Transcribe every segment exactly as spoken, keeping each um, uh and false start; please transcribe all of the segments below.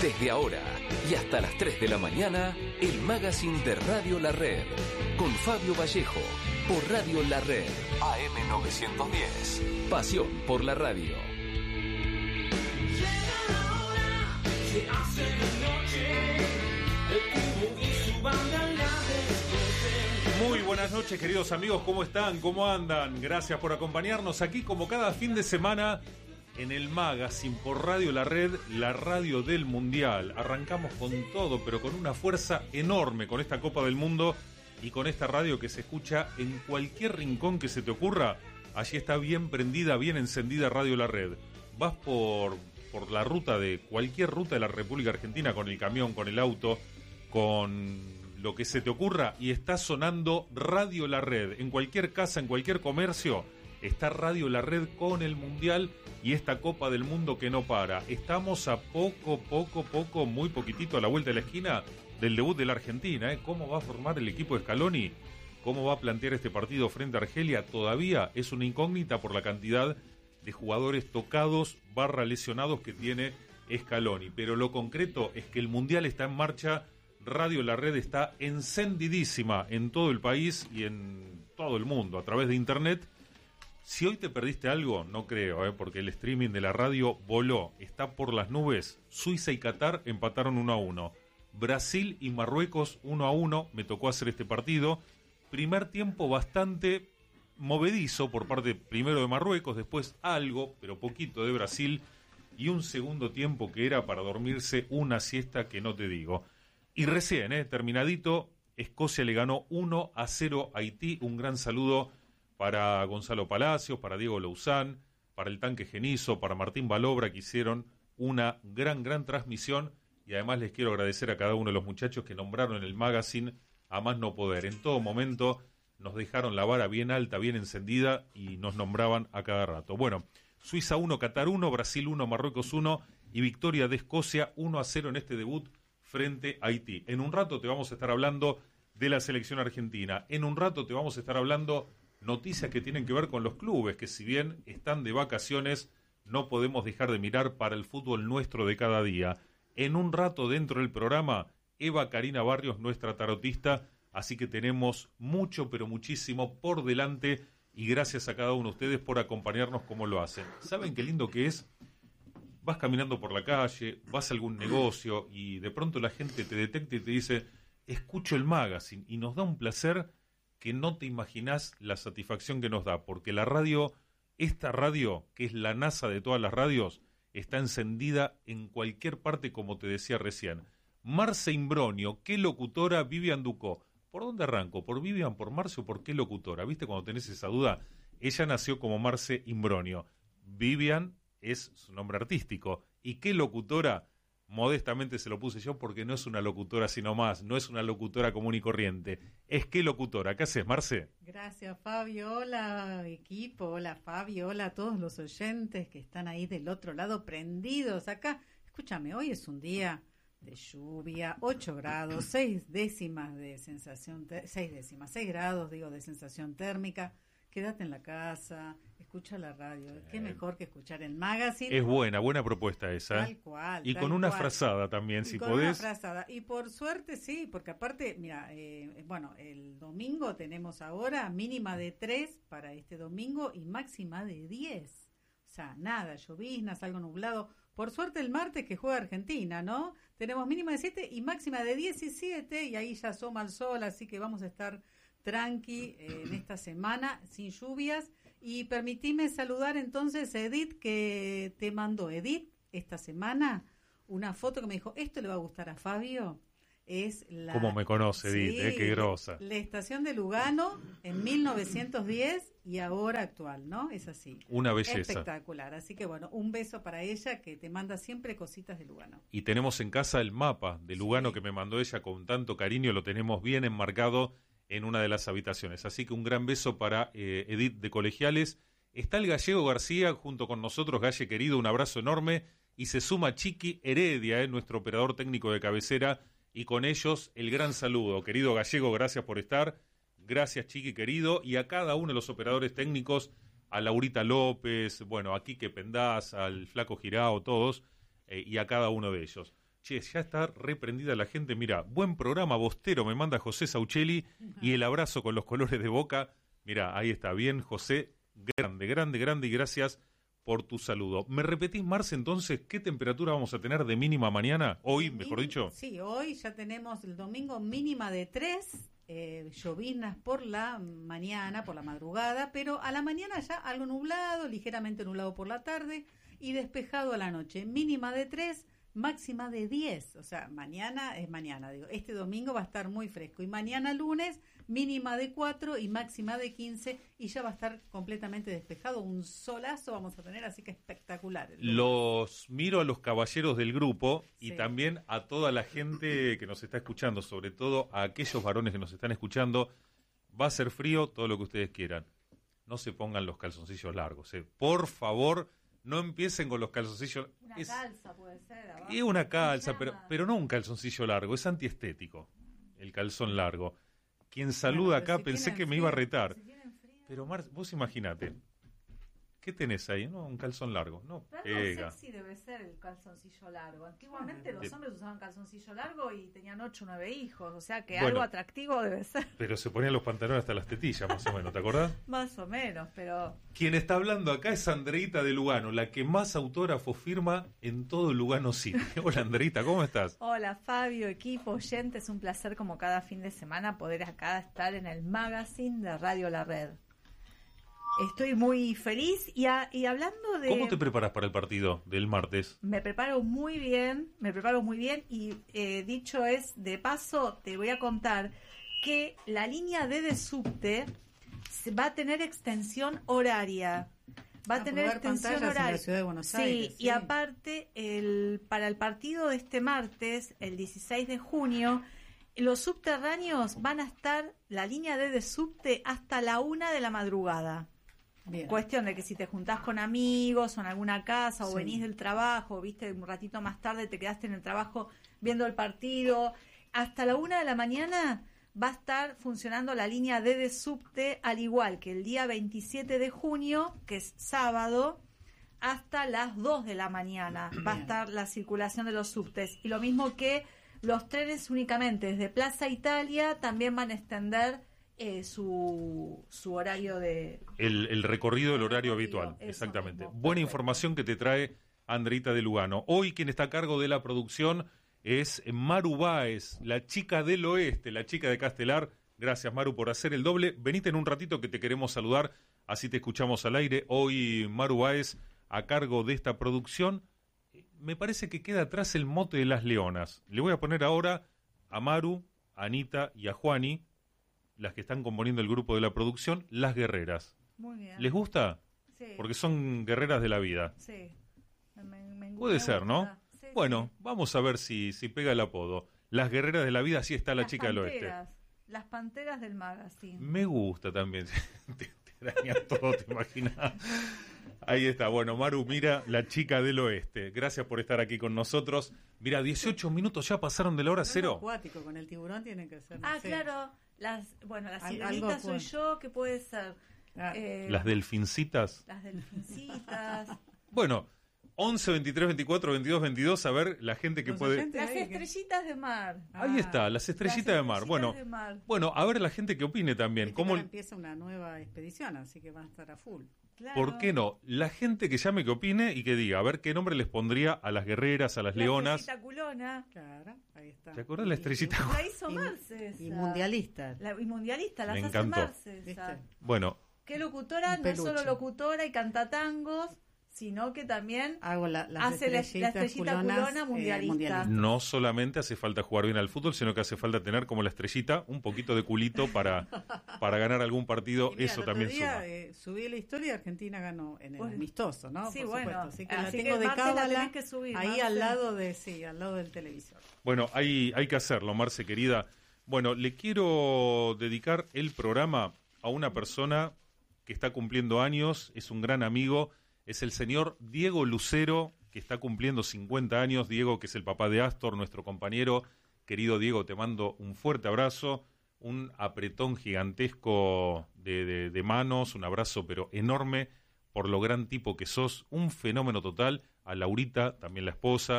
Desde ahora y hasta las tres de la mañana, el magazine de Radio La Red, con Fabio Vallejo, por Radio La Red, A M novecientos diez. Pasión por la radio. Se hace de noche, el cubo y su banda la desperté. Muy buenas noches, queridos amigos, ¿cómo están? ¿Cómo andan? Gracias por acompañarnos aquí como cada fin de semana en el magazine por Radio La Red, la radio del Mundial. Arrancamos con todo, pero con una fuerza enorme con esta Copa del Mundo y con esta radio que se escucha en cualquier rincón que se te ocurra. Allí está bien prendida, bien encendida Radio La Red. Vas por... por la ruta de cualquier ruta de la República Argentina, con el camión, con el auto, con lo que se te ocurra, y está sonando Radio La Red. En cualquier casa, en cualquier comercio, está Radio La Red con el Mundial y esta Copa del Mundo que no para. Estamos a poco, poco, poco, muy poquitito a la vuelta de la esquina del debut de la Argentina, ¿eh? ¿Cómo va a formar el equipo de Scaloni? ¿Cómo va a plantear este partido frente a Argelia? Todavía es una incógnita por la cantidad de jugadores tocados barra lesionados que tiene Scaloni, pero lo concreto es que el Mundial está en marcha. Radio La Red está encendidísima en todo el país y en todo el mundo a través de internet. Si hoy te perdiste algo, no creo, ¿eh? Porque el streaming de la radio voló, está por las nubes. Suiza y Qatar empataron uno a uno, Brasil y Marruecos uno a uno, me tocó hacer este partido. Primer tiempo bastante movedizo por parte primero de Marruecos, después algo, pero poquito de Brasil, y un segundo tiempo que era para dormirse una siesta que no te digo. Y recién, eh, terminadito, Escocia le ganó uno a cero a Haití. Un gran saludo para Gonzalo Palacios, para Diego Louzán, para el Tanque Genizo, para Martín Balobra, que hicieron una gran, gran transmisión, y además les quiero agradecer a cada uno de los muchachos que nombraron en el magazine a más no poder. En todo momento nos dejaron la vara bien alta, bien encendida, y nos nombraban a cada rato. Bueno, Suiza uno, Qatar uno, Brasil uno, Marruecos uno, y victoria de Escocia uno a cero en este debut frente a Haití. En un rato te vamos a estar hablando de la selección argentina. En un rato te vamos a estar hablando noticias que tienen que ver con los clubes, que si bien están de vacaciones, no podemos dejar de mirar para el fútbol nuestro de cada día. En un rato dentro del programa, Eva Karina Barrios, nuestra tarotista. Así que tenemos mucho, pero muchísimo por delante, y gracias a cada uno de ustedes por acompañarnos como lo hacen. ¿Saben qué lindo que es? Vas caminando por la calle, vas a algún negocio y de pronto la gente te detecta y te dice, escucho el magazine, y nos da un placer que no te imaginás la satisfacción que nos da, porque la radio, esta radio, que es la NASA de todas las radios, está encendida en cualquier parte, como te decía recién. Marce Imbronio, qué locutora. Vivian Ducó. ¿Por dónde arranco? ¿Por Vivian, por Marce o por qué locutora? ¿Viste cuando tenés esa duda? Ella nació como Marce Imbronio. Vivian es su nombre artístico. ¿Y qué locutora? Modestamente se lo puse yo porque no es una locutora sino más, no es una locutora común y corriente. Es qué locutora. ¿Qué haces, Marce? Gracias, Fabio. Hola, equipo. Hola, Fabio. Hola a todos los oyentes que están ahí del otro lado prendidos acá. Escúchame, hoy es un día de lluvia, ocho grados, seis décimas de sensación, seis décimas, seis grados, digo, de sensación térmica. Quédate en la casa, escucha la radio. Eh, Qué mejor que escuchar el magazine. Es buena, buena propuesta esa. Tal cual. Y tal con una cual. frazada también, y si con podés. Una frazada. Y por suerte sí, porque aparte, mira, eh, bueno, el domingo tenemos ahora mínima de tres para este domingo y máxima de diez. O sea, nada, lloviznas, algo nublado. Por suerte el martes que juega Argentina, ¿no? Tenemos mínima de siete y máxima de diecisiete, y ahí ya asoma el sol, así que vamos a estar tranqui eh, en esta semana, sin lluvias. Y permitime saludar entonces a Edith, que te mandó, Edith, esta semana, una foto que me dijo, esto le va a gustar a Fabio. Es la, ¿Cómo me conoce, Edith? Sí, eh, qué grosa. La estación de Lugano en mil novecientos diez y ahora actual, ¿no? Es así. Una belleza. Espectacular. Así que bueno, un beso para ella, que te manda siempre cositas de Lugano. Y tenemos en casa el mapa de Lugano, sí, que me mandó ella con tanto cariño, lo tenemos bien enmarcado en una de las habitaciones. Así que un gran beso para eh, Edith de Colegiales. Está el Gallego García junto con nosotros, Galle querido, un abrazo enorme. Y se suma Chiqui Heredia, eh, nuestro operador técnico de cabecera. Y con ellos el gran saludo. Querido Gallego, gracias por estar. Gracias, Chiqui querido. Y a cada uno de los operadores técnicos, a Laurita López, bueno, a Quique Pendaz, al Flaco Girao, todos, eh, y a cada uno de ellos. Che, ya está reprendida la gente. Mira, buen programa, Bostero, me manda José Sauchelli. Y el abrazo con los colores de Boca. Mira, ahí está, bien, José. Grande, grande, grande. Y gracias por tu saludo. ¿Me repetís, Marce, entonces, qué temperatura vamos a tener de mínima mañana? Hoy, mejor dicho. Sí, hoy ya tenemos el domingo mínima de tres. Eh, lloviznas por la mañana, por la madrugada, pero a la mañana ya algo nublado, ligeramente nublado por la tarde y despejado a la noche. Mínima de tres, máxima de diez. O sea, mañana es mañana, digo. Este domingo va a estar muy fresco. Y mañana lunes, mínima de cuatro y máxima de quince. Y ya va a estar completamente despejado. Un solazo vamos a tener, así que espectacular. Los miro a los caballeros del grupo y Sí. también a toda la gente que nos está escuchando, sobre todo a aquellos varones que nos están escuchando. Va a ser frío, todo lo que ustedes quieran. No se pongan los calzoncillos largos, ¿eh? Por favor, no empiecen con los calzoncillos. Una Es, calza puede ser. abajo. es una calza, Pijama. pero, pero no un calzoncillo largo, es antiestético, el calzón largo. Quien saluda Bueno, pero acá si pensé tienen que me frío, iba a retar. Si tienen frío. Pero Mar, vos imaginate, ¿qué tenés ahí? No, un calzón largo, no Algo pega. sexy debe ser el calzoncillo largo. Antiguamente Claro. los hombres usaban calzoncillo largo y tenían ocho o nueve hijos. O sea que Bueno. algo atractivo debe ser. Pero se ponían los pantalones hasta las tetillas, más o menos, ¿te acordás? Más o menos, pero... Quien está hablando acá es Andreita de Lugano, la que más autógrafos firma en todo Lugano City. Hola Andreita, ¿cómo estás? Hola Fabio, equipo, oyentes, un placer como cada fin de semana poder acá estar en el magazine de Radio La Red. Estoy muy feliz y, a- y hablando de... ¿Cómo te preparas para el partido del martes? Me preparo muy bien, me preparo muy bien y eh, dicho es, de paso te voy a contar que la línea D de subte se- va a tener extensión horaria. Va a Ah, tener por ver extensión pantallas en la horaria. ciudad de Buenos Sí, Aires, y sí. aparte, el, para el partido de este martes, el dieciséis de junio, los subterráneos van a estar, la línea D de subte, hasta la una de la madrugada. Bien. Cuestión de que si te juntás con amigos o en alguna casa o Sí. venís del trabajo, viste, un ratito más tarde te quedaste en el trabajo viendo el partido, hasta la una de la mañana va a estar funcionando la línea D de subte, al igual que el día veintisiete de junio, que es sábado, hasta las dos de la mañana va a Bien. estar la circulación de los subtes. Y lo mismo que los trenes únicamente desde Plaza Italia también van a extender eh, su, su horario de... El, el recorrido del horario Recorrido, habitual, eso exactamente. mismo, Buena perfecto. información que te trae Andreita de Lugano. Hoy quien está a cargo de la producción es Maru Báez, la chica del oeste, la chica de Castelar. Gracias, Maru, por hacer el doble. Venite en un ratito que te queremos saludar, así te escuchamos al aire. Hoy Maru Báez a cargo de esta producción. Me parece que queda atrás el mote de las leonas. Le voy a poner ahora a Maru, a Anita y a Juani, las que están componiendo el grupo de la producción, las guerreras. Muy bien. ¿Les gusta? Sí, Porque son guerreras de la vida. sí. Me- me- me- Puede me ser, ¿no? gusta. Sí, Bueno, sí. vamos a ver si, si pega el apodo. Las guerreras de la vida, así está la Las chica del oeste. panteras, Las panteras del magazine. Me gusta también. te, te daña todo, te imaginas. Ahí está. Bueno, Maru, mira, la chica del oeste. Gracias por estar aquí con nosotros. Mira, dieciocho minutos ya pasaron de la hora Algo cero. acuático, con el tiburón tiene que ser. no Ah, sé. claro. Las, bueno, la Al- sirenita algo soy puede- yo, que puede ser. Ah, Eh, Las delfincitas. Las delfincitas. Bueno, once, veintitrés, veinticuatro, veintidós, veintidós. A ver, la gente que Los puede... oyentes Las ahí que- estrellitas de mar. Ahí Ah, está, las estrellitas de mar. Las Bueno, estrellitas de mar. bueno, a ver la gente que opine también. Viste que ¿Cómo, ahora empieza una nueva expedición, así que va a estar a full. Claro. ¿Por qué no? La gente que llame, que opine y que diga, a ver qué nombre les pondría a las guerreras, a las La leonas. estrellita culona. Claro, ahí está. ¿Te acordás la Y- estrellita? y- La hizo Y- Marce. Y esa. mundialista. La, y mundialista, las Me hace encantó. Marce. esa. ¿Viste? Bueno, Qué locutora, Un no solo peluche. locutora y canta tangos, sino que también Hago la, las hace la, la estrellitas estrellita culonas, culona eh, mundialista. mundialistas. no solamente hace falta jugar bien al fútbol, sino que hace falta tener como la estrellita un poquito de culito para, para ganar algún partido. Y mira, Eso el otro también día, suma. eh, subí la historia, Argentina ganó en el Bueno. amistoso, ¿no? Sí, Por bueno. supuesto. Así que Así la que, tengo de Marce, la cábala tenés que subir, ahí Marce. al lado de, sí, al lado del televisor. Bueno, hay, hay que hacerlo, Marce, querida. Bueno, le quiero dedicar el programa a una persona que está cumpliendo años, es un gran amigo, es el señor Diego Lucero, que está cumpliendo cincuenta años. Diego, que es el papá de Astor, nuestro compañero. Querido Diego, te mando un fuerte abrazo, un apretón gigantesco de, de, de manos, un abrazo pero enorme por lo gran tipo que sos, un fenómeno total. A Laurita, también la esposa. Bueno,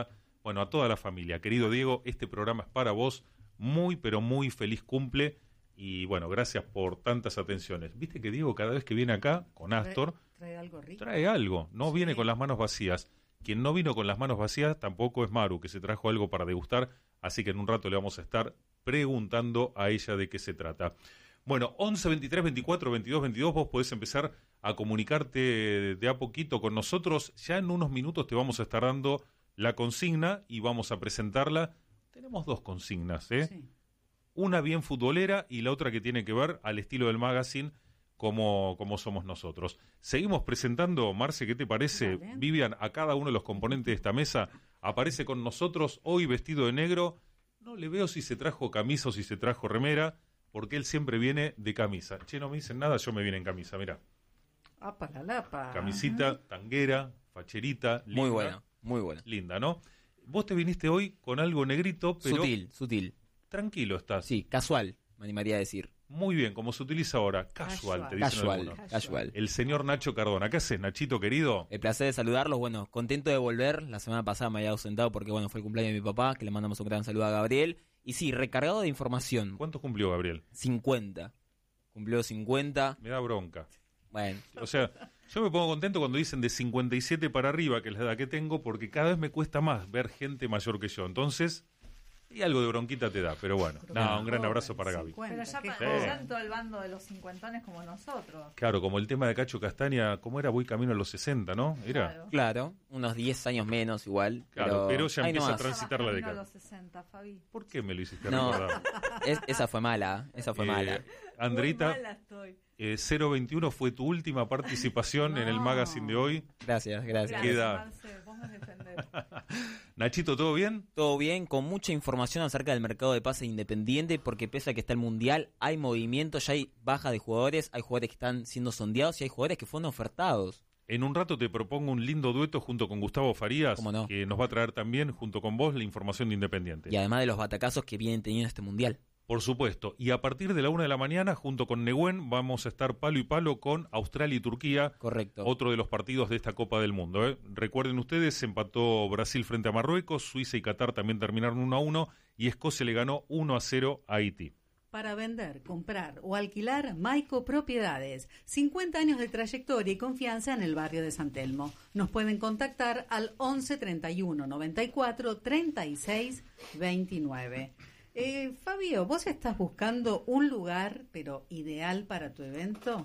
Bueno, a toda la familia. Querido Diego, este programa es para vos. Muy, pero muy feliz cumple. Y bueno, gracias por tantas atenciones. Viste que Diego cada vez que viene acá con Astor, Trae, trae algo rico. trae algo. No Sí. viene con las manos vacías. Quien no vino con las manos vacías tampoco es Maru, que se trajo algo para degustar. Así que en un rato le vamos a estar preguntando a ella de qué se trata. Bueno, once, veintitrés, veinticuatro, veintidós, veintidós, vos podés empezar a comunicarte de a poquito con nosotros. Ya en unos minutos te vamos a estar dando la consigna y vamos a presentarla. Tenemos dos consignas, ¿eh? Sí. Una bien futbolera y la otra que tiene que ver al estilo del magazine, como, como somos nosotros. Seguimos presentando, Marce, ¿qué te parece? Dale. Vivian, a cada uno de los componentes de esta mesa, aparece con nosotros hoy vestido de negro. No le veo si se trajo camisa o si se trajo remera, porque él siempre viene de camisa. Che, no me dicen nada, yo me vine en camisa, mirá. Apa la lapa. Camisita, tanguera, facherita, linda. Muy bueno, muy bueno. Linda, ¿no? Vos te viniste hoy con algo negrito, pero Sutil, sutil. tranquilo estás. Sí, casual, me animaría a decir. Muy bien, como se utiliza ahora. Casual, Casual. te dicen Casual, algunos. casual. El señor Nacho Cardona. ¿Qué haces, Nachito querido? El placer de saludarlos, bueno, contento de volver. La semana pasada me había ausentado porque, bueno, fue el cumpleaños de mi papá, que le mandamos un gran saludo a Gabriel. Y sí, recargado de información. ¿Cuántos cumplió Gabriel? cincuenta. Cumplió cincuenta. Me da bronca. Bueno, O sea, yo me pongo contento cuando dicen de cincuenta y siete para arriba, que es la edad que tengo, porque cada vez me cuesta más ver gente mayor que yo. Entonces, y algo de bronquita te da, pero bueno. Pero No, bueno, un gran joven, abrazo para Gaby. cincuenta, Pero ya qué pa- joven. ya en todo el bando de los cincuentones como nosotros. Claro, como el tema de Cacho Castaña, ¿cómo era? Voy camino a los sesenta, ¿no? Era. Claro. claro, unos diez años menos igual. Claro, pero ya ahí empieza a nomás. transitar la Camino década. a los sesenta, Fabi. ¿Por qué me lo hiciste No. recordar? Es- esa fue mala, esa fue Eh, mala. Andreita, Muy mala estoy. eh, cero veintiuno fue tu última participación en el No. magazine de hoy. Gracias, gracias. Gracias, Queda. Marce, vos me defendés. Nachito, ¿todo bien? Todo bien, con mucha información acerca del mercado de pases independiente, porque pese a que está el Mundial, hay movimiento, ya hay baja de jugadores, hay jugadores que están siendo sondeados y hay jugadores que fueron ofertados. En un rato te propongo un lindo dueto junto con Gustavo Farías, ¿Cómo no? que nos va a traer también, junto con vos, la información de Independiente. Y además de los batacazos que vienen teniendo este Mundial. Por supuesto. Y a partir de la una de la mañana, junto con Nehuen, vamos a estar palo y palo con Australia y Turquía, Correcto. otro de los partidos de esta Copa del Mundo. ¿eh? Recuerden ustedes, empató Brasil frente a Marruecos, Suiza y Qatar también terminaron uno a uno, y Escocia le ganó uno a cero a Haití. Para vender, comprar o alquilar, Maico Propiedades. cincuenta años de trayectoria y confianza en el barrio de San Telmo. Nos pueden contactar al once treinta y uno noventa y cuatro treinta y seis veintinueve. Eh, Fabio, ¿vos estás buscando un lugar, pero ideal para tu evento?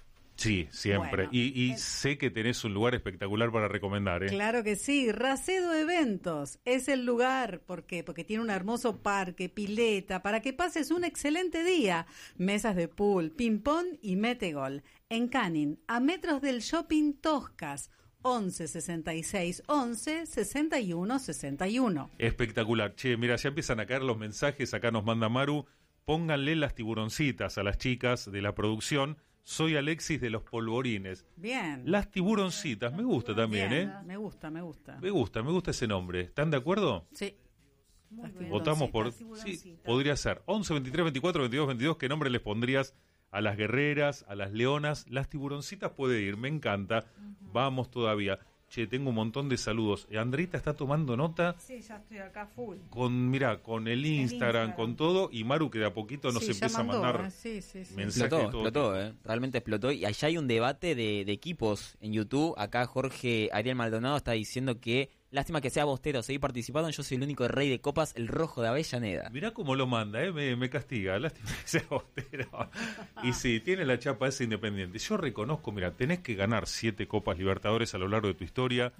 Sí, siempre. Bueno, y y eh, sé que tenés un lugar espectacular para recomendar. ¿eh? Claro que sí, Racedo Eventos es el lugar. ¿Por qué? Porque tiene un hermoso parque, pileta, para que pases un excelente día. Mesas de pool, ping-pong y metegol. En Canning, a metros del shopping Toscas, once sesenta y seis once sesenta y uno sesenta y uno. Espectacular. Che, mira, ya empiezan a caer los mensajes. Acá nos manda Maru. Pónganle las tiburoncitas a las chicas de la producción. Soy Alexis de los Polvorines. Bien. Las tiburoncitas, me gusta también, Bien, ¿eh? Me gusta, me gusta. Me gusta, me gusta ese nombre. ¿Están de acuerdo? Sí. Muy Las bien. Votamos por... Tiburoncitas. Sí, podría ser. once, veintitrés, veinticuatro, veintidós, veintidós. ¿Qué nombre les pondrías a las guerreras, a las leonas? Las tiburoncitas puede ir, me encanta. Vamos todavía. Che, tengo un montón de saludos. Eh, Andreita está tomando nota Sí, ya estoy acá full. con, mira, con el Instagram, Instagram. con todo. Y Maru, que de a poquito nos Sí, ya empieza mandó, a mandar ¿eh? Sí, sí, sí. mensajes. Explotó, de todo explotó, tipo. eh. Realmente explotó. Y allá hay un debate de, de equipos en YouTube. Acá Jorge Ariel Maldonado está diciendo que lástima que sea Bostero seguir participando. Yo soy el único rey de copas, el rojo de Avellaneda. Mirá cómo lo manda, ¿eh? me, me castiga. Lástima que sea Bostero. Y sí, tiene la chapa esa Independiente. Yo reconozco, mira, tenés que ganar siete Copas Libertadores a lo largo de tu historia.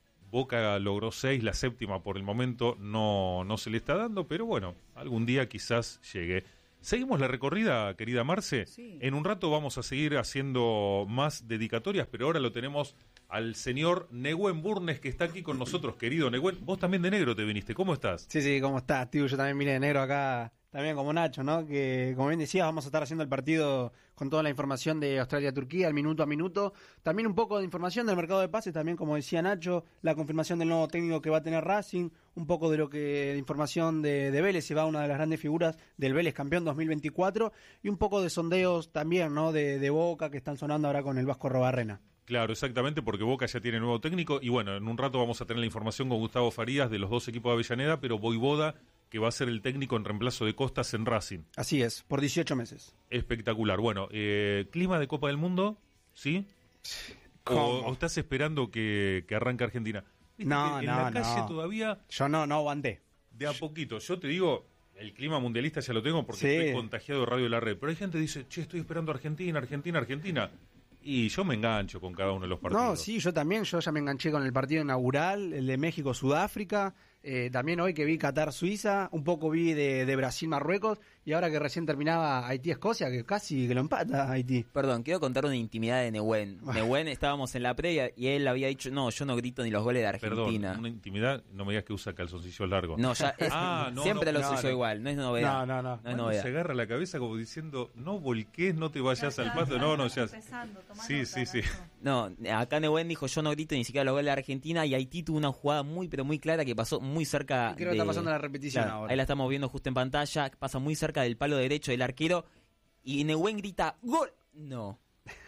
Boca logró seis, la séptima por el momento no, no se le está dando, pero bueno, algún día quizás llegue. Seguimos la recorrida, querida Marce. Sí. En un rato vamos a seguir haciendo más dedicatorias, pero ahora lo tenemos al señor Nehuen Burnes, que está aquí con nosotros, querido Nehuen. Vos también de negro te viniste, ¿cómo estás? Sí, sí, ¿cómo estás, tío? Yo también vine de negro acá, también como Nacho, ¿no? Que, como bien decías, vamos a estar haciendo el partido con toda la información de Australia-Turquía, el minuto a minuto. También un poco de información del mercado de pases, también, como decía Nacho, la confirmación del nuevo técnico que va a tener Racing, un poco de lo que de información de, de Vélez, si va una de las grandes figuras del Vélez campeón dos mil veinticuatro, y un poco de sondeos también, ¿no? De, de Boca, que están sonando ahora con el Vasco Robarrena. Claro, exactamente, porque Boca ya tiene nuevo técnico y bueno, en un rato vamos a tener la información con Gustavo Farías de los dos equipos de Avellaneda, pero Voivoda, que va a ser el técnico en reemplazo de Costas en Racing. Así es, por dieciocho meses. Espectacular. Bueno, eh, clima de Copa del Mundo, ¿sí? ¿Cómo? O, o estás esperando que, que arranque Argentina. Viste No, que en no, la calle no. todavía, Yo no, no aguanté. de a poquito, yo te digo, el clima mundialista ya lo tengo porque Sí. estoy contagiado de Radio de la Red, pero hay gente que dice, che, estoy esperando Argentina, Argentina, Argentina. Y yo me engancho con cada uno de los partidos. No, sí, yo también, yo ya me enganché con el partido inaugural, el de México-Sudáfrica, eh, también hoy que vi Qatar-Suiza, un poco vi de, de Brasil-Marruecos, y ahora que recién terminaba Haití-Escocia, que casi que lo empata Haití. Perdón, quiero contar una intimidad de Nehuen. Ah. Nehuen, estábamos en la previa y él había dicho, no, yo no grito ni los goles de Argentina. Perdón, una intimidad, no me digas que usa calzoncillos largos. No, ya es- Ah, no, siempre no, lo no, suyo no. igual, no es novedad. No, no, no. No es Manu novedad. se agarra la cabeza como diciendo, no volqués, no te vayas al pasto. No, no, ya. Empezando, tomá Sí, nota, sí, sí. Nacho. No, acá Nehuen dijo, yo no grito ni siquiera los goles de Argentina y Haití tuvo una jugada muy, pero muy clara que pasó muy cerca Creo que de... está pasando la repetición Claro, ahora. ahí la estamos viendo justo en pantalla, pasa muy cerca del palo derecho del arquero y Nehuen grita, ¡gol! No.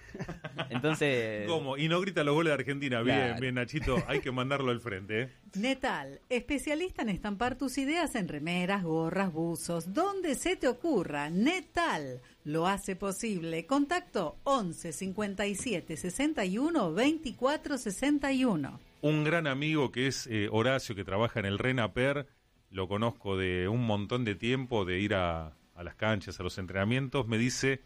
Entonces... ¿Cómo? Y no grita los goles de Argentina. Bien, Claro. bien, Nachito, hay que mandarlo al frente, ¿eh? Netal, especialista en estampar tus ideas en remeras, gorras, buzos, donde se te ocurra. Netal lo hace posible. Contacto once cincuenta y siete sesenta y uno veinticuatro sesenta y uno. Un gran amigo que es eh, Horacio, que trabaja en el Renaper, lo conozco de un montón de tiempo, de ir a, a las canchas, a los entrenamientos, me dice,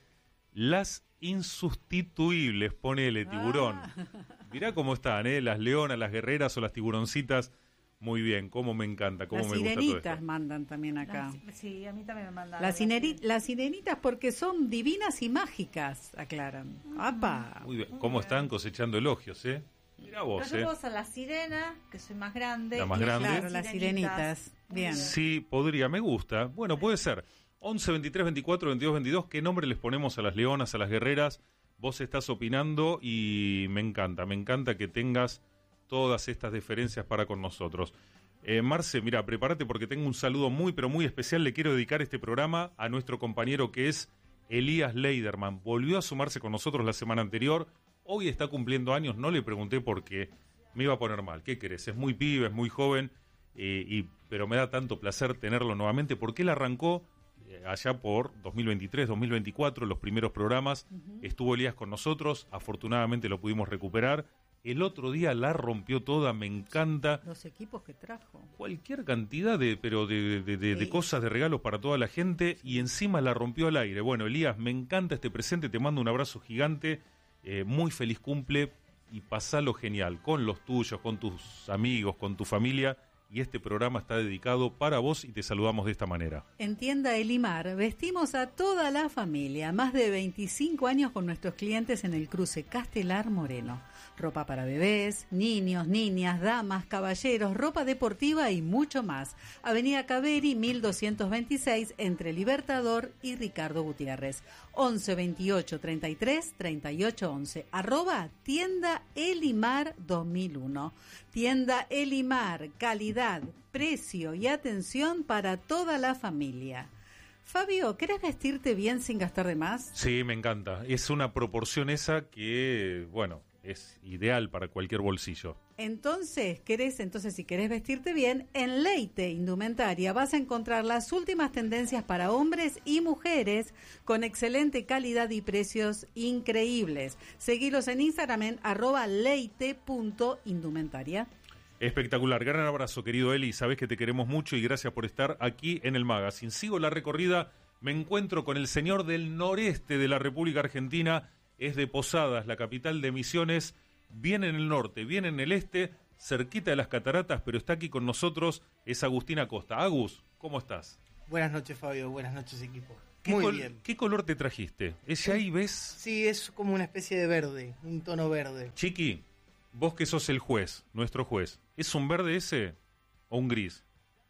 las insustituibles, ponele tiburón. Mirá cómo están, ¿eh? Las leonas, las guerreras o las tiburoncitas. Muy bien, cómo me encanta, cómo Las me gusta todo sirenitas esto. mandan también acá. Las- sí, a mí también me mandaron. Las, sineri- las sirenitas porque son divinas y mágicas, aclaran. ¡Apa! Muy bien, cómo están cosechando elogios, ¿eh? Mirá vos, ¿eh? Nosotros a la sirena, que soy más grande. La más y grande. Claro, las sirenitas. Bien. Sí, podría, me gusta. Bueno, puede ser. once, veintitrés, veinticuatro, veintidós, veintidós. ¿Qué nombre les ponemos a las leonas, a las guerreras? Vos estás opinando y me encanta, me encanta que tengas todas estas deferencias para con nosotros. Eh, Marce, mira, prepárate porque tengo un saludo muy, pero muy especial. Le quiero dedicar este programa a nuestro compañero que es Elías Leiderman. Volvió a sumarse con nosotros la semana anterior. Hoy está cumpliendo años, no le pregunté por qué. Me iba a poner mal. ¿Qué querés? Es muy pibe, es muy joven, eh, y, pero me da tanto placer tenerlo nuevamente porque él arrancó eh, allá por dos mil veintitrés, dos mil veinticuatro, los primeros programas. Estuvo Elías con nosotros, afortunadamente lo pudimos recuperar. El otro día la rompió toda, me encanta. Los equipos que trajo. Cualquier cantidad de, pero de, de, de, de Sí. cosas, de regalos para toda la gente y encima la rompió al aire. Bueno, Elías, me encanta este presente, te mando un abrazo gigante, eh, muy feliz cumple y pasalo genial con los tuyos, con tus amigos, con tu familia. Y este programa está dedicado para vos y te saludamos de esta manera. En Tienda Elimar vestimos a toda la familia. Más de veinticinco años con nuestros clientes en el cruce Castelar Moreno. Ropa para bebés, niños, niñas, damas, caballeros, ropa deportiva y mucho más. Avenida Caveri mil doscientos veintiséis entre Libertador y Ricardo Gutiérrez. once veintiocho treinta y tres treinta y ocho once. Arroba Tienda Elimar dos mil uno. Tienda Elimar, calidad, precio y atención para toda la familia. Fabio, ¿querés vestirte bien sin gastar de más? Sí, me encanta. Es una proporción esa que, bueno, es ideal para cualquier bolsillo. Entonces, querés, entonces si querés vestirte bien, en Leite Indumentaria vas a encontrar las últimas tendencias para hombres y mujeres con excelente calidad y precios increíbles. Seguilos en Instagram en arroba leite punto indumentaria. Espectacular, gran abrazo querido Eli, sabés que te queremos mucho y gracias por estar aquí en el Magazine. Sigo la recorrida, me encuentro con el señor del noreste de la República Argentina, es de Posadas, la capital de Misiones, viene en el norte, viene en el este, cerquita de las cataratas, pero está aquí con nosotros, es Agustín Acosta. Agus, ¿cómo estás? Buenas noches, Fabio. Buenas noches, equipo. ¿Qué Muy col- bien. ¿Qué color te trajiste? ¿Ese ahí ves? Sí, es como una especie de verde, un tono verde. Chiqui, vos que sos el juez, nuestro juez, ¿es un verde ese o un gris?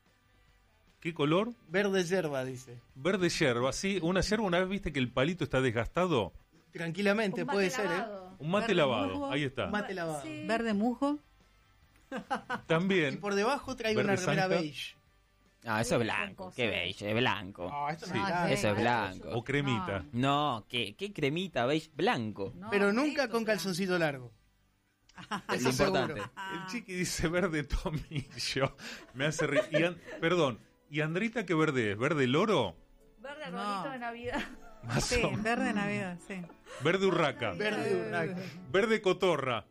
¿Qué color? Verde yerba, dice. Verde yerba, sí. Una yerba, una vez viste que el palito está desgastado. Tranquilamente, Un puede mate ser, ¿eh? lavado. Un mate Verde lavado, musgo. ahí está. Un mate lavado. Sí. Verde musgo. Y También. por debajo traigo Verde una remera zanca. beige. Ah, eso es Sí, blanco, con qué cosas. bello, es blanco. Ah, esto no Sí. es No, nada. es Eso es blanco. blanco. O cremita. No, qué, qué cremita, beige, blanco. No, Pero nunca esto con es calzoncito largo. Es Eso importante. seguro. El chiqui dice verde tomillo. Me hace reír. Y An- perdón, ¿y Andrita qué verde es? ¿Verde loro? Verde No. arbolito de Navidad. Más Sí, o menos. verde Navidad, sí. Verde urraca. Verde urraca. Verde cotorra.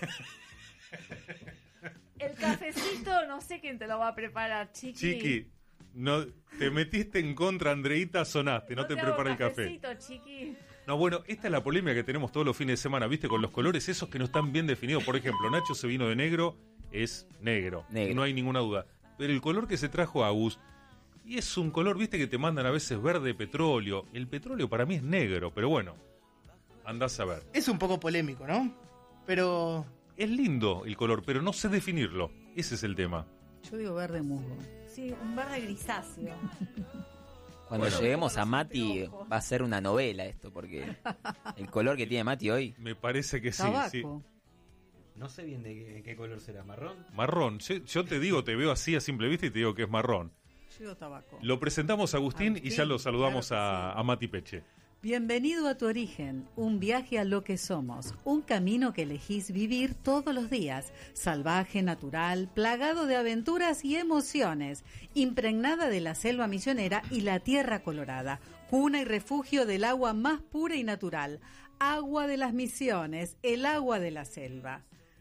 El cafecito, no sé quién te lo va a preparar, chiqui. Chiqui, no, te metiste en contra, Andreita, sonaste, no te hago prepara el café. cafecito, chiqui. No, bueno, esta es la polémica que tenemos todos los fines de semana, ¿viste? Con los colores esos que no están bien definidos. Por ejemplo, Nacho se vino de negro, es negro, Negro. no hay ninguna duda. Pero el color que se trajo Agus, y es un color, ¿viste? Que te mandan a veces verde petróleo. El petróleo para mí es negro, pero bueno, andás a ver. Es un poco polémico, ¿no? Pero Es lindo el color, pero no sé definirlo. Ese es el tema. Yo digo verde musgo. Sí, un verde grisáceo. Cuando Bueno. lleguemos a Mati va a ser una novela esto, porque el color que tiene Mati hoy, Me parece que sí, Tabaco. sí. No sé bien de qué, qué color será, marrón. Marrón. Yo, yo te digo, te veo así a simple vista y te digo que es marrón. Yo digo tabaco. Lo presentamos a Agustín, y Agustín, ya lo saludamos claro que a, sí. a Mati Peche. Bienvenido a tu origen, un viaje a lo que somos, un camino que elegís vivir todos los días, salvaje, natural, plagado de aventuras y emociones, impregnada de la selva misionera y la tierra colorada, cuna y refugio del agua más pura y natural, agua de las misiones, el agua de la selva.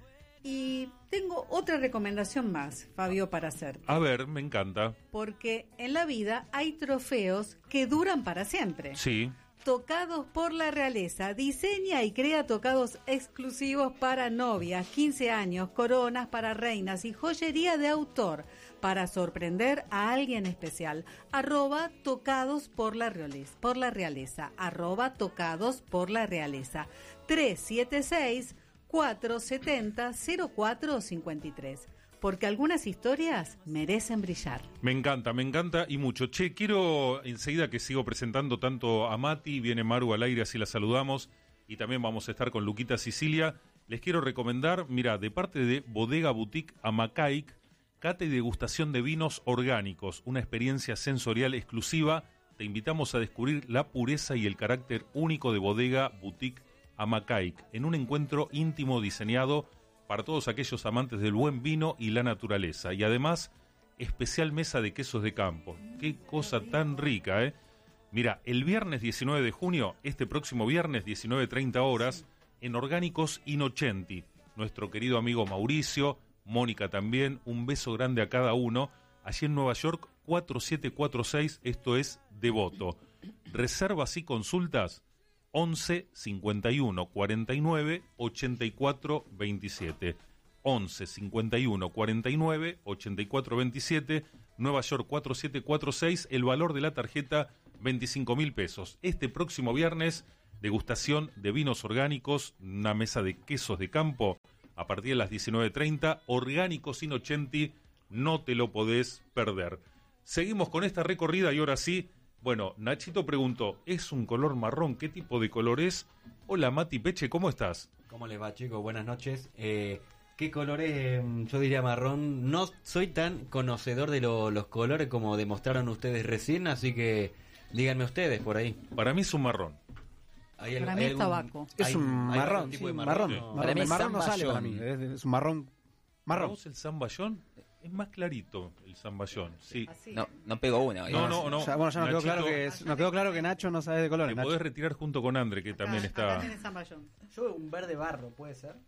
Y tengo otra recomendación más, Fabio, para hacer, A ver, me encanta. porque en la vida hay trofeos que duran para siempre. Sí. Tocados por la Realeza. Diseña y crea tocados exclusivos para novias, quince años, coronas para reinas y joyería de autor para sorprender a alguien especial. Arroba tocados por la realeza. Por la realeza. Arroba tocados por la realeza. tres siete seis, cuatro siete cero, cero cuatro cinco tres. Porque algunas historias merecen brillar. Me encanta, me encanta y mucho. Che, quiero enseguida que sigo presentando tanto a Mati, viene Maru al aire, así la saludamos, y también vamos a estar con Luquita Sicilia. Les quiero recomendar, mira, de parte de Bodega Boutique Amacaic, cata y degustación de vinos orgánicos, una experiencia sensorial exclusiva. Te invitamos a descubrir la pureza y el carácter único de Bodega Boutique Amacaic, en un encuentro íntimo diseñado para todos aquellos amantes del buen vino y la naturaleza. Y además, especial mesa de quesos de campo. Qué cosa tan rica, ¿eh? Mira, el viernes diecinueve de junio, este próximo viernes, diecinueve treinta horas, en Orgánicos Innocenti. Nuestro querido amigo Mauricio, Mónica también, un beso grande a cada uno. Allí en Nueva York, cuatro siete cuatro seis, esto es Devoto. Reservas y consultas once cincuenta y uno cuarenta y nueve ochenta y cuatro veintisiete. once cincuenta y uno cuarenta y nueve ochenta y cuatro veintisiete. Nueva York cuatro siete cuatro seis. El valor de la tarjeta veinticinco mil pesos. Este próximo viernes, degustación de vinos orgánicos, una mesa de quesos de campo a partir de las diecinueve treinta. Orgánicos Innocenti, no te lo podés perder. Seguimos con esta recorrida y ahora sí. Bueno, Nachito preguntó, ¿es un color marrón? ¿Qué tipo de color es? Hola, Mati Peche, ¿cómo estás? ¿Cómo les va, chicos? Buenas noches. Eh, ¿Qué color es? Yo diría marrón. No soy tan conocedor de lo- los colores como demostraron ustedes recién, así que díganme ustedes por ahí. Para mí es un marrón. ¿Hay Para algo- mí hay es tabaco. Es hay- un hay algún marrón, tipo sí, de marrón. Sí. marrón. Para mí El es marrón no sale zamballón. para mí, es, es un marrón. ¿Para Marrón. vos el zamballón? Es más clarito el zamballón, sí. Así. no, no pegó una hoy. No, no, no. Ya, bueno, ya nos quedó, Nachito, claro que, es- nos quedó claro que Nacho no sabe de colores. Te Nacho. podés retirar junto con Andre, que también Acá- está... acá tenés zamballón. yo un verde barro, ¿puede ser?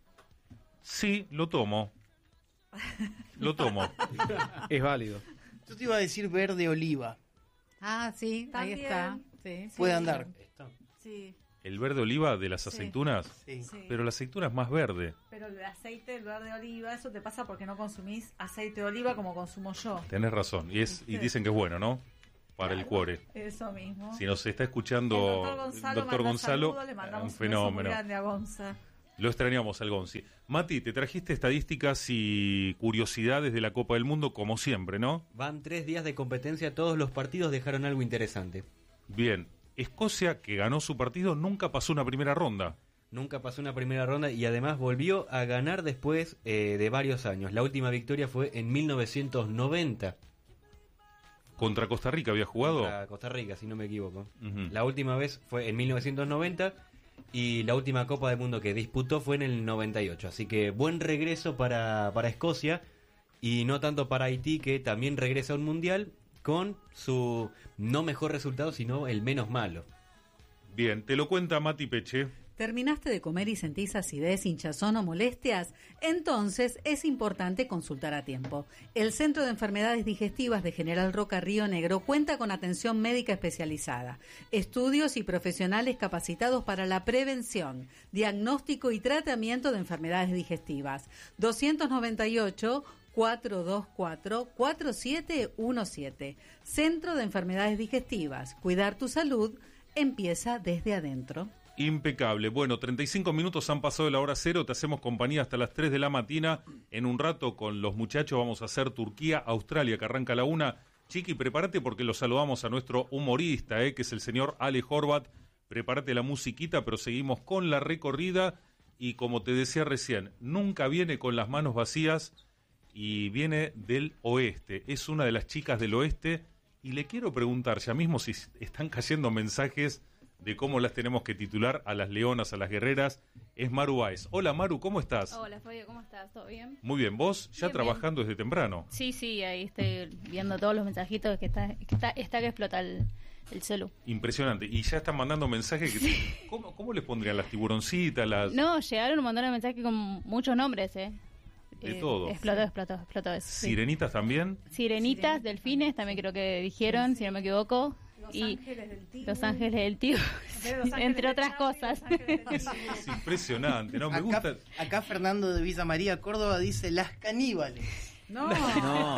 Sí, lo tomo. Lo tomo. Es válido. Yo te iba a decir verde oliva. Ah, sí, También. ahí está. Sí. Puede andar. Esto. Sí, El verde oliva de las Sí. aceitunas. Sí. sí. Pero la aceituna es más verde. Pero el aceite, el verde oliva, eso te pasa porque no consumís aceite de oliva como consumo yo. Tenés razón. Y, es, y dicen que es bueno, ¿no? Para el Claro, cuore. Eso mismo. Si nos está El escuchando doctor Gonzalo, doctor manda Gonzalo, saludos, le mandamos un un beso muy fenómeno. grande a Gonza. Lo extrañamos al Gonzi. Mati, te trajiste estadísticas y curiosidades de la Copa del Mundo, como siempre, ¿no? Van tres días de competencia, todos los partidos dejaron algo interesante. Bien. Escocia, que ganó su partido, nunca pasó una primera ronda. Nunca pasó una primera ronda y además volvió a ganar después eh, de varios años. La última victoria fue en mil novecientos noventa Contra Costa Rica había jugado. contra Costa Rica, si no me equivoco. Ujú. La última vez fue en mil novecientos noventa y la última Copa del Mundo que disputó fue en el noventa y ocho. Así que buen regreso para, para Escocia y no tanto para Haití, que también regresa a un mundial con su no mejor resultado, sino el menos malo. Bien, te lo cuenta Mati Peche. ¿Terminaste de comer y sentís acidez, hinchazón o molestias? Entonces es importante consultar a tiempo. El Centro de Enfermedades Digestivas de General Roca Río Negro cuenta con atención médica especializada, estudios y profesionales capacitados para la prevención, diagnóstico y tratamiento de enfermedades digestivas. doscientos noventa y ocho, cuatrocientos veinticuatro, cuarenta y siete diecisiete. Centro de Enfermedades Digestivas. Cuidar tu salud empieza desde adentro. Impecable. Bueno, treinta y cinco minutos han pasado de la hora cero, te hacemos compañía hasta las tres de la mañana. En un rato con los muchachos vamos a hacer Turquía, Australia, que arranca a la una. Chiqui, prepárate porque lo saludamos a nuestro humorista, eh, que es el señor Ale Horvat. Prepárate la musiquita, pero seguimos con la recorrida. Y como te decía recién, nunca viene con las manos vacías y viene del oeste. Es una de las chicas del oeste y le quiero preguntar ya mismo si están cayendo mensajes de cómo las tenemos que titular a las leonas, a las guerreras. Es Maru Báez. Hola Maru, ¿cómo estás? Hola Fabio, ¿cómo estás? ¿Todo bien? Muy bien, ¿vos ya Bien, trabajando desde temprano? Sí, sí, ahí estoy viendo todos los mensajitos que está que está, está que explota el, el celu. Impresionante. Y ya están mandando mensajes que... Sí. ¿Cómo, ¿Cómo les pondrían las tiburoncitas? Las... No, llegaron un montón de mensajes con muchos nombres, ¿eh? De Eh, todo. Explotó, explotó, explotó eso. sí. ¿Sirenitas también? Sirenitas, delfines, también creo que dijeron, si no me equivoco. Los y Ángeles del Tío. Los Ángeles del Tío, Los Ángeles entre de otras Charlie, cosas. Los Ángeles del Es, Tío. es impresionante, ¿no? Me gusta... Acá, acá Fernando de Villa María, Córdoba, dice las caníbales. No, No,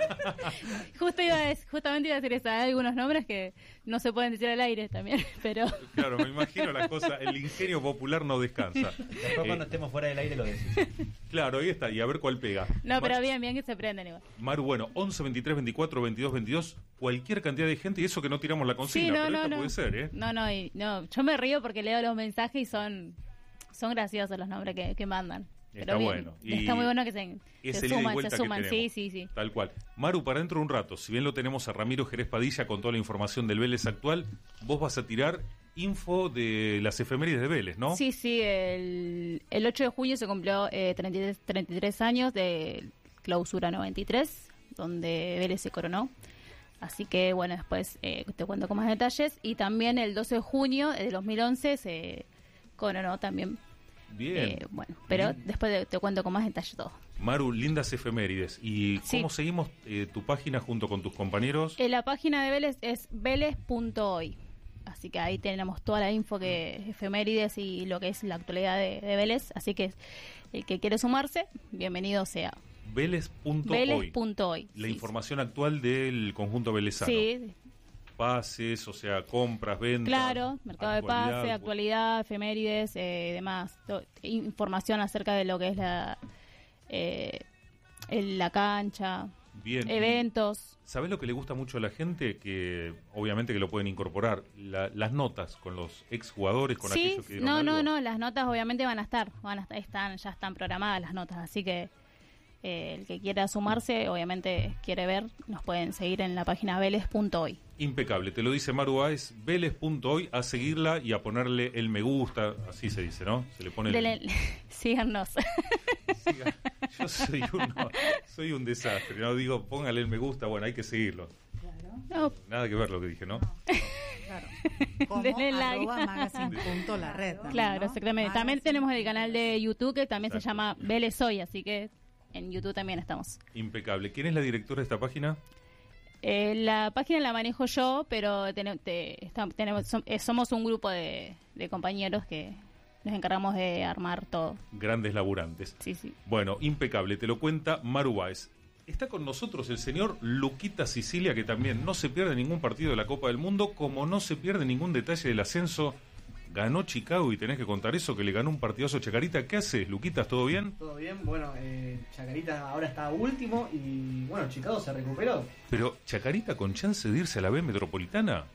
Justo iba a dec- justamente iba a decir eso, hay algunos nombres que no se pueden decir al aire también, pero Claro, me imagino la cosa, el ingenio popular no descansa. Después Eh, cuando estemos fuera del aire lo decís. Claro, ahí está, y a ver cuál pega. no, pero Mar- bien, bien que se prenden igual. Maru, bueno, once, veintitrés, veinticuatro, veintidós, veintidós, cualquier cantidad de gente, y eso que no tiramos la consigna, Sí, no, pero no, esta no. puede ser, ¿eh? No, no, y, no, yo me río porque leo los mensajes y son son graciosos los nombres que, que mandan. Está Pero bien, bueno. Y está muy bueno que se, es se el ida y suman, vuelta se que suman, sí, tenemos. sí, sí. Tal cual. Maru, para dentro de un rato, si bien lo tenemos a Ramiro Jerez Padilla con toda la información del Vélez actual, vos vas a tirar info de las efemérides de Vélez, ¿no? Sí, sí, el, el ocho de junio se cumplió eh, treinta y tres, treinta y tres años de clausura noventa y tres, donde Vélez se coronó. Así que, bueno, después eh, te cuento con más detalles. Y también el doce de junio de dos mil once se coronó también. Bien. Eh, bueno, pero Bien. después de- te cuento con más detalle todo. Maru, lindas efemérides. ¿Y Sí. cómo seguimos eh, tu página junto con tus compañeros? Eh, la página de Vélez es vélez punto hoy. Así que ahí tenemos toda la info que efemérides y lo que es la actualidad de, de Vélez. Así que el que quiere sumarse, bienvenido sea. Vélez punto hoy. Vélez punto hoy. La Sí, información actual del conjunto velezano. Sí, Pases, o sea, compras, ventas. claro, mercado de actualidad, pase, actualidad, efemérides, eh, demás, to- información acerca de lo que es la eh, el- la cancha, Bien. eventos. ¿Sabés lo que le gusta mucho a la gente? Que obviamente que lo pueden incorporar, la- las notas con los exjugadores, con Sí, aquellos que dieron no, no, algo. no, las notas obviamente van a estar, van a estar, están, ya están programadas las notas, así que eh, el que quiera sumarse, obviamente quiere ver, nos pueden seguir en la página vélez punto hoy. Impecable, te lo dice Maru Báez, vélez punto hoy, a seguirla y a ponerle el me gusta, así se dice, ¿no? Se le pone el... Dele- síganos. Siga. Yo soy, uno, soy un desastre, no digo póngale el me gusta, bueno, hay que seguirlo. No, Nada que ver lo que dije, ¿no? claro. Como Denle like. arroba magazine punto la red. también, claro, ¿no? exactamente. También Magazine tenemos el punto canal la red. de YouTube que también se Exacto. llama Vélez Hoy, así que en YouTube también estamos. Impecable. ¿Quién es la directora de esta página? Eh, la página la manejo yo, pero ten- te- está- tenemos, som- eh, somos un grupo de, de compañeros que nos encargamos de armar todo. Grandes laburantes. Sí, sí. Bueno, impecable, te lo cuenta Maru Báez. Está con nosotros el señor Luquita Sicilia, que también no se pierde ningún partido de la Copa del Mundo, como no se pierde ningún detalle del ascenso. Ganó Chicago y tenés que contar eso, que le ganó un partidazo a Chacarita. ¿Qué haces, Luquitas? ¿Todo bien? Todo bien, bueno, eh, Chacarita ahora está último y bueno, Chicago se recuperó. Pero Chacarita con chance de irse a la B Metropolitana.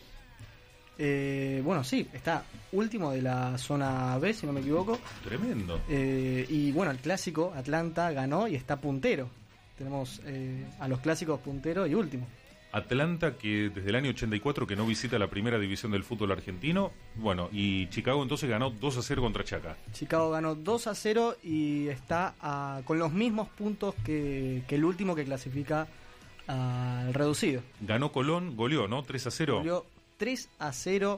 Eh, bueno, sí, está último de la zona B, si no me equivoco. Tremendo. Eh, y bueno, el clásico, Atlanta ganó y está puntero. Tenemos eh, a los clásicos puntero y último. Atlanta, que desde el año ochenta y cuatro que no visita la primera división del fútbol argentino. Bueno, y Chicago entonces ganó dos a cero contra Chaca. Chicago ganó dos a cero y está a, con los mismos puntos que, que el último que clasifica al reducido. Ganó Colón, goleó, ¿no? tres a cero. Goleó tres a cero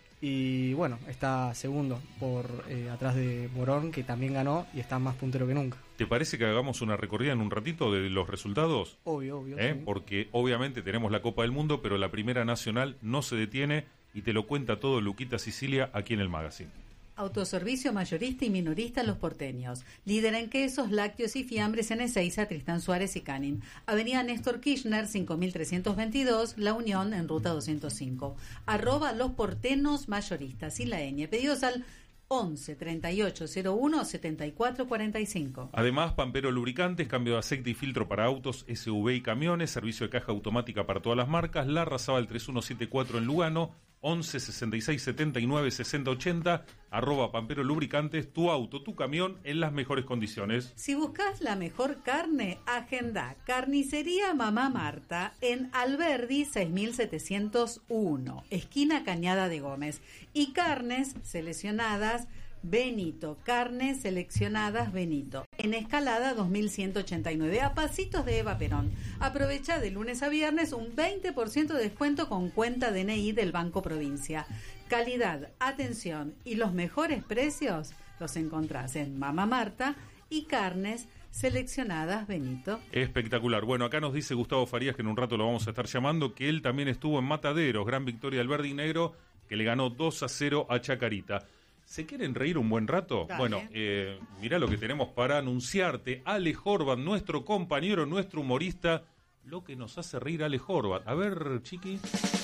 y bueno, está segundo por eh, atrás de Morón, que también ganó y está más puntero que nunca. ¿Te parece que hagamos una recorrida en un ratito de los resultados? Obvio, obvio. ¿Eh? Sí. Porque obviamente tenemos la Copa del Mundo, pero la Primera Nacional no se detiene y te lo cuenta todo Luquita Sicilia aquí en el Magazine. Autoservicio mayorista y minorista Los Porteños. Líder en quesos, lácteos y fiambres en Ezeiza, Tristán Suárez y Canin. Avenida Néstor Kirchner, cinco mil trescientos veintidós, La Unión, en ruta doscientos cinco. Arroba Los Portenos Mayoristas y la ñ. Pedidos al once treinta y ocho cero uno setenta y cuatro cuarenta y cinco. Además, Pampero Lubricantes, cambio de aceite y filtro para autos, S U V y camiones, servicio de caja automática para todas las marcas, La Razabal tres uno siete cuatro en Lugano, once sesenta y seis setenta y nueve sesenta ochenta, arroba Pampero Lubricantes, tu auto, tu camión en las mejores condiciones. Si buscas la mejor carne, agenda Carnicería Mamá Marta en Alberdi seis mil setecientos uno, esquina Cañada de Gómez. Y carnes seleccionadas Benito, carnes seleccionadas Benito, en Escalada dos mil ciento ochenta y nueve, a pasitos de Eva Perón. Aprovecha de lunes a viernes un veinte por ciento de descuento con cuenta D N I del Banco Provincia. Calidad, atención y los mejores precios los encontrás en Mamá Marta y carnes seleccionadas Benito. Espectacular. Bueno, acá nos dice Gustavo Farías, que en un rato lo vamos a estar llamando, que él también estuvo en Mataderos, gran victoria del verde y negro, que le ganó dos a cero a Chacarita. ¿Se quieren reír un buen rato? Dale. Bueno, eh, mirá lo que tenemos para anunciarte. Ale Horvat, nuestro compañero, nuestro humorista, lo que nos hace reír Ale Horvat. A ver, Chiqui.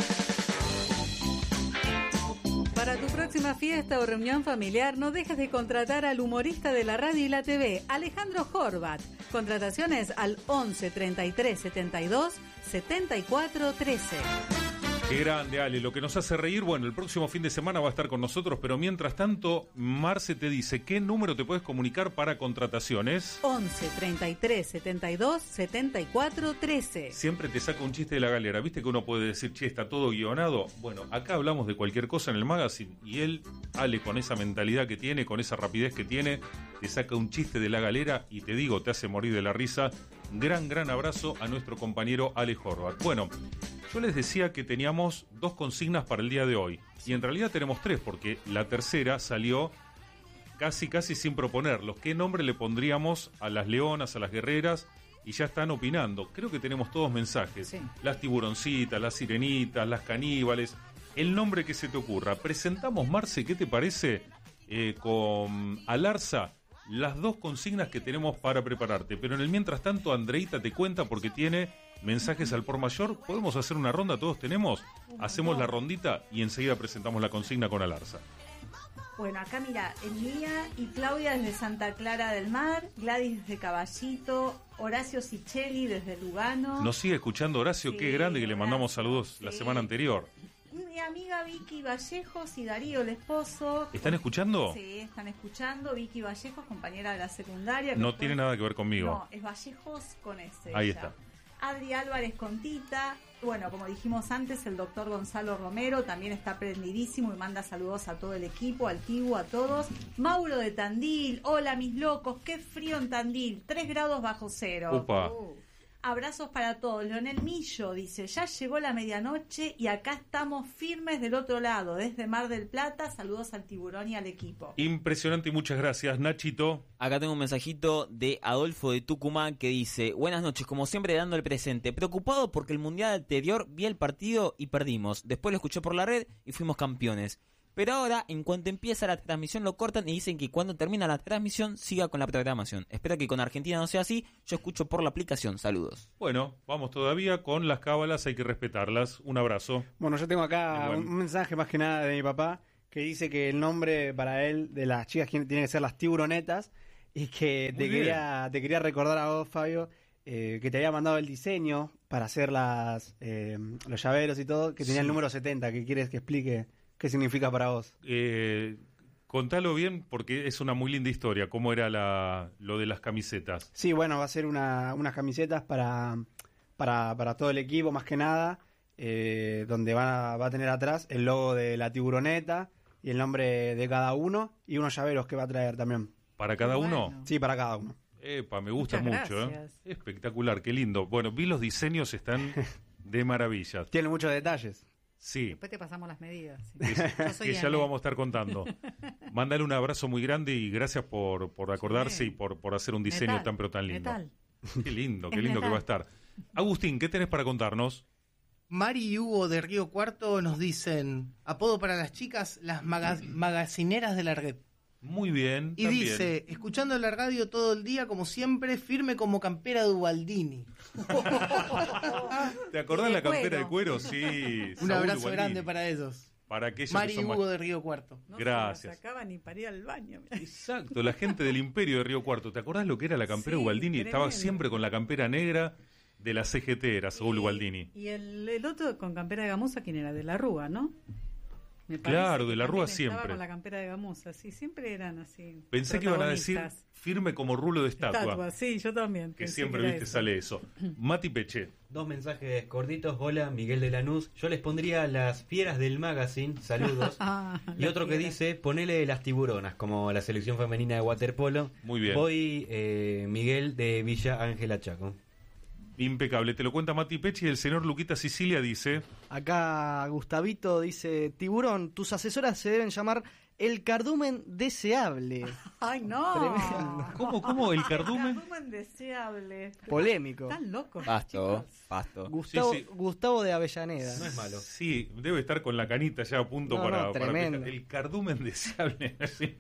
Para tu próxima fiesta o reunión familiar, no dejes de contratar al humorista de la radio y la T V, Alejandro Horvat. Contrataciones al once treinta y tres setenta y dos setenta y cuatro trece. Qué grande, Ale. Lo que nos hace reír, bueno, el próximo fin de semana va a estar con nosotros, pero mientras tanto, Marce te dice, ¿qué número te puedes comunicar para contrataciones? once treinta y tres setenta y dos setenta y cuatro trece. Siempre te saca un chiste de la galera. ¿Viste que uno puede decir, che, está todo guionado? Bueno, acá hablamos de cualquier cosa en el magazine y él, Ale, con esa mentalidad que tiene, con esa rapidez que tiene, te saca un chiste de la galera y te digo, te hace morir de la risa. Gran, gran abrazo a nuestro compañero Ale Horvat. Bueno, yo les decía que teníamos dos consignas para el día de hoy. Y en realidad tenemos tres, porque la tercera salió casi, casi sin proponerlos. ¿Qué nombre le pondríamos a las leonas, a las guerreras? Y ya están opinando. Creo que tenemos todos mensajes. Sí. Las tiburoncitas, las sirenitas, las caníbales. El nombre que se te ocurra. Presentamos, Marce, ¿qué te parece? Eh, con Alarza, las dos consignas que tenemos para prepararte. Pero en el mientras tanto, Andreita te cuenta porque tiene mensajes al por mayor. ¿Podemos hacer una ronda? ¿Todos tenemos? Hacemos la rondita y enseguida presentamos la consigna con Alarza. Bueno, acá mira, Emilia y Claudia desde Santa Clara del Mar, Gladys desde Caballito, Horacio Sicheli desde Lugano. Nos sigue escuchando Horacio, Sí, qué grande, que le mandamos Horacio, saludos la sí. semana anterior. Mi amiga Vicky Vallejos y Darío, el esposo. ¿Están escuchando? Sí, están escuchando. Vicky Vallejos, compañera de la secundaria. No que tiene fue- nada que ver conmigo. No, es Vallejos con ese. Ahí ella. está. Adri Álvarez con Tita. Bueno, como dijimos antes, el doctor Gonzalo Romero también está prendidísimo y manda saludos a todo el equipo, al Tibu, a todos. Mauro de Tandil, hola mis locos, qué frío en Tandil, tres grados bajo cero. Upa. Abrazos para todos. Leonel Millo dice, ya llegó la medianoche y acá estamos firmes del otro lado, desde Mar del Plata. Saludos al tiburón y al equipo. Impresionante y muchas gracias, Nachito. Acá tengo un mensajito de Adolfo de Tucumán que dice: buenas noches, como siempre dando el presente. Preocupado porque el mundial anterior vi el partido y perdimos. Después lo escuché por la red y fuimos campeones. Pero ahora, en cuanto empieza la transmisión, lo cortan y dicen que cuando termina la transmisión siga con la programación. Espero que con Argentina no sea así. Yo escucho por la aplicación. Saludos. Bueno, vamos todavía con las cábalas, hay que respetarlas. Un abrazo. Bueno, yo tengo acá Qué un, bueno. un mensaje más que nada de mi papá que dice que el nombre para él de las chicas tiene que ser las tiburonetas y que Muy te bien. quería, te quería recordar a vos, Fabio, eh, que te había mandado el diseño para hacer las eh, los llaveros y todo, que tenía Sí. el número setenta, que quieres que explique qué significa para vos. Eh, contalo bien porque es una muy linda historia. ¿Cómo era la, lo de las camisetas? Sí, bueno, va a ser una, unas camisetas para, para, para todo el equipo, más que nada, eh, donde va, va a tener atrás el logo de la tiburoneta y el nombre de cada uno y unos llaveros que va a traer también. ¿Para cada uno? Bueno. Sí, para cada uno. Epa, me gusta Muchas mucho. ¿eh? gracias. Espectacular, qué lindo. Bueno, vi los diseños, están de maravilla. Tiene muchos detalles. Sí, Después te pasamos las medidas. sí. que, Yo soy que ya M. lo vamos a estar contando. Mándale un abrazo muy grande y gracias por, por acordarse Sí. y por, por hacer un diseño Metal, tan pero tan lindo. metal. Qué lindo, qué Es lindo que metal. va a estar. Agustín, ¿qué tenés para contarnos? Mari y Hugo de Río Cuarto nos dicen, apodo para las chicas, las maga- magazineras de la red. Muy bien. Y también. dice, escuchando la radio todo el día, como siempre, firme como campera de Ubaldini. ¿Te acordás Y de la campera de cuero. cuero? Sí. Un Saúl abrazo Gualdini. grande para ellos. Para aquellos Mari que y son Hugo más- de Río Cuarto. No Gracias. se la sacaban ni para ir al baño. Exacto, la gente del Imperio de Río Cuarto. ¿Te acordás lo que era la campera Sí, Ubaldini? Estaba tremendo. siempre con la campera negra de la C G T, era Saúl Ubaldini. Y el, el otro con campera de gamuza, ¿quién era? De la Rúa, ¿no? Me Claro, parece de la que Rúa también estaba siempre. con la campera de gamuza, sí, siempre eran así. Pensé que iban a decir protagonistas. firme como rulo de estatua. Estatua, sí, yo también. Que pensé siempre, era viste, eso. sale eso. Mati Peche. Dos mensajes cortitos. Hola, Miguel de Lanús. Yo les pondría las fieras del magazine. Saludos. Ah, Y la otro que fiera. dice, ponele las tiburonas, como la selección femenina de waterpolo. Muy bien. Voy, eh, Miguel de Villa Ángela Chaco. Impecable. Te lo cuenta Mati Peche y el señor Luquita Sicilia dice... Acá Gustavito dice, Tiburón, tus asesoras se deben llamar el cardumen deseable. Ay, no. Tremendo. ¿Cómo, cómo el cardumen? Cardumen deseable. Polémico. Están locos. Pasto, chicos. pasto. Gustavo, Sí, sí. Gustavo de Avellaneda. No es malo. Sí, debe estar con la canita ya a punto No, para, no, para tremendo. pescar. El cardumen deseable. Sí.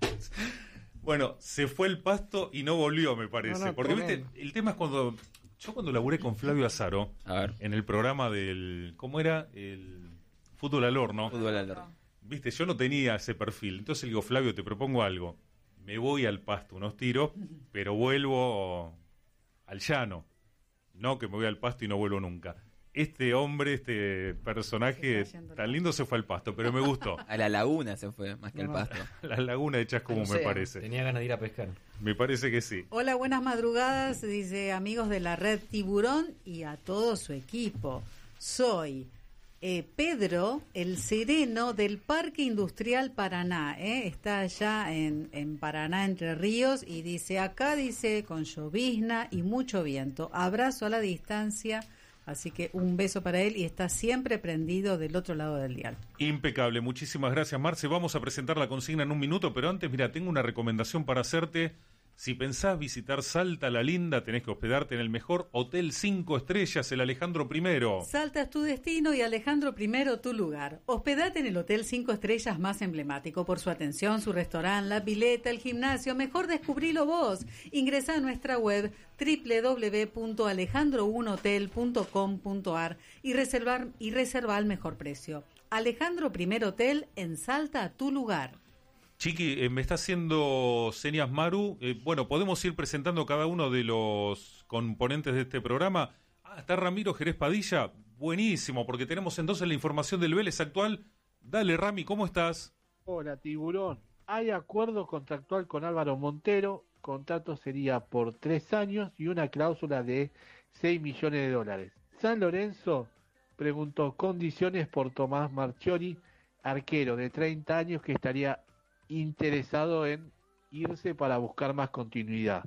Bueno, se fue el pasto y no volvió, me parece. No, no, Porque, tremendo. viste, el tema es cuando... Yo cuando laburé con Flavio Azaro, A ver, en el programa del... ¿Cómo era? El Fútbol al Horno. fútbol al horno. Viste, yo no tenía ese perfil. Entonces le digo, Flavio, te propongo algo. Me voy al pasto unos tiros, pero vuelvo al llano. No que me voy al pasto y no vuelvo nunca. Este hombre, este personaje Se está yendo tan al lindo se fue al pasto, pero me gustó. A la laguna se fue, más que al No. pasto. La laguna de Chascomún, Al me océano. parece. Tenía ganas de ir a pescar. Me parece que sí. Hola, buenas madrugadas, dice amigos de la red Tiburón y a todo su equipo. Soy eh, Pedro, el sereno del Parque Industrial Paraná. ¿eh? Está allá en, en Paraná, Entre Ríos, y dice, acá dice, con llovizna y mucho viento. Abrazo a la distancia, así que un beso para él y está siempre prendido del otro lado del dial. Impecable, muchísimas gracias, Marce. Vamos a presentar la consigna en un minuto, pero antes, mira, tengo una recomendación para hacerte. Si pensás visitar Salta la Linda, tenés que hospedarte en el mejor Hotel cinco Estrellas, el Alejandro primero. Salta es tu destino y Alejandro primero tu lugar. Hospedate en el Hotel cinco Estrellas más emblemático por su atención, su restaurante, la pileta, el gimnasio. Mejor descubrilo vos. Ingresá a nuestra web doble u doble u doble u punto alejandro uno hotel punto com punto a r y reservar y reservar al mejor precio. Alejandro primero Hotel en Salta, tu lugar. Chiqui, eh, me está haciendo señas Maru. Eh, bueno, podemos ir presentando cada uno de los componentes de este programa. Ah, está Ramiro Jerez Padilla. Buenísimo, porque tenemos entonces la información del Vélez actual. Dale, Rami, ¿cómo estás? Hola, Tiburón. Hay acuerdo contractual con Álvaro Montero. Contrato sería por tres años y una cláusula de seis millones de dólares. San Lorenzo preguntó condiciones por Tomás Marchiori, arquero de treinta años que estaría interesado en irse para buscar más continuidad.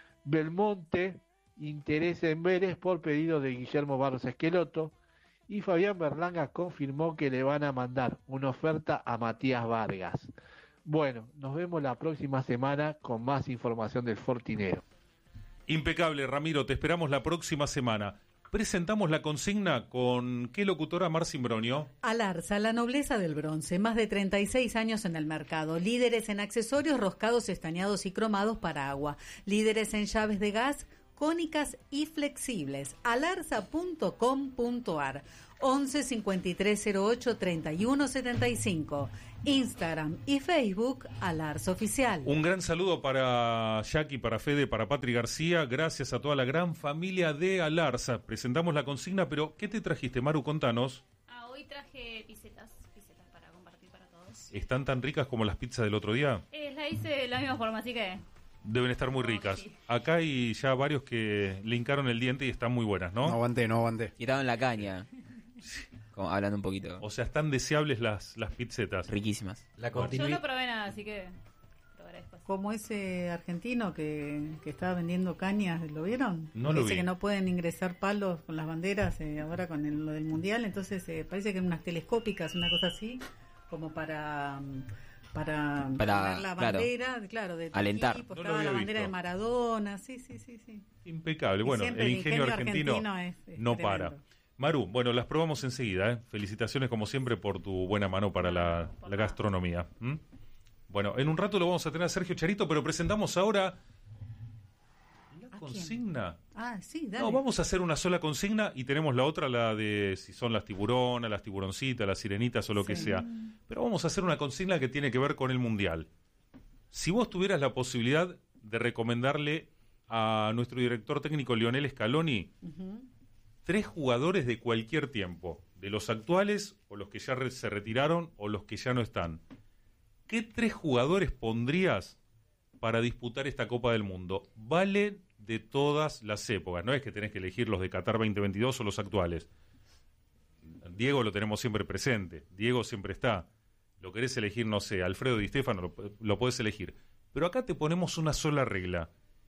Belmonte interesa en Vélez por pedido de Guillermo Barros Esqueloto y Fabián Berlanga confirmó que le van a mandar una oferta a Matías Vargas. Bueno, nos vemos la próxima semana con más información del Fortinero. Impecable, Ramiro, te esperamos la próxima semana. Presentamos la consigna con ¿qué locutora? Marcin Bronio. Alarza, la nobleza del bronce, más de treinta y seis años en el mercado, líderes en accesorios roscados, estañados y cromados para agua, líderes en llaves de gas, cónicas y flexibles. alarza punto com punto a r, once cincuenta y tres cero ocho treinta y uno setenta y cinco, Instagram y Facebook Alarza Oficial. Un gran saludo para Jackie, para Fede, para Patri García. Gracias a toda la gran familia de Alarza. Presentamos la consigna, pero ¿qué te trajiste, Maru? Contanos. Ah, hoy traje pisetas, pisetas para compartir para todos. ¿Están tan ricas como las pizzas del otro día? Eh, la hice de la misma forma, así que Deben estar muy ricas. Acá hay ya varios que le hincaron el diente y están muy buenas, ¿no? No aguanté, no aguanté. Tiraron la caña. Como hablando un poquito. O sea, están deseables las, las pizzetas. Riquísimas. La Yo continui- no probé nada, así que probaré después. Como ese argentino que, que estaba vendiendo cañas, ¿lo vieron? No lo Dice vi. que no pueden ingresar palos con las banderas eh, ahora con el- lo del mundial, entonces eh, parece que unas telescópicas, una cosa así, como para mm, para, Para, poner la claro, bandera, claro, de tu alentar. equipo, No lo estaba había la bandera visto. de Maradona, sí, sí, sí, sí. Impecable. Y Bueno, siempre el el ingenio, ingenio argentino, argentino es- es no tremendo. para. Maru, bueno, las probamos enseguida. ¿eh? Felicitaciones como siempre por tu buena mano para la, la gastronomía. ¿m? Bueno, en un rato lo vamos a tener a Sergio Charito, pero presentamos ahora la quién? consigna. Ah, sí, dale. No, vamos a hacer una sola consigna y tenemos la otra, la de si son las tiburonas, las tiburoncitas, las sirenitas o lo que Sí. sea. Pero vamos a hacer una consigna que tiene que ver con el Mundial. Si vos tuvieras la posibilidad de recomendarle a nuestro director técnico Lionel Scaloni Ujú. tres jugadores de cualquier tiempo, de los actuales o los que ya re- se retiraron o los que ya no están, ¿qué tres jugadores pondrías para disputar esta Copa del Mundo? Vale de todas las épocas, no es que tenés que elegir los de Qatar veinte veintidós o los actuales. Diego lo tenemos siempre presente, Diego siempre está. Lo querés elegir, no sé, Alfredo Di Stéfano, lo, lo podés elegir. Pero acá te ponemos una sola regla.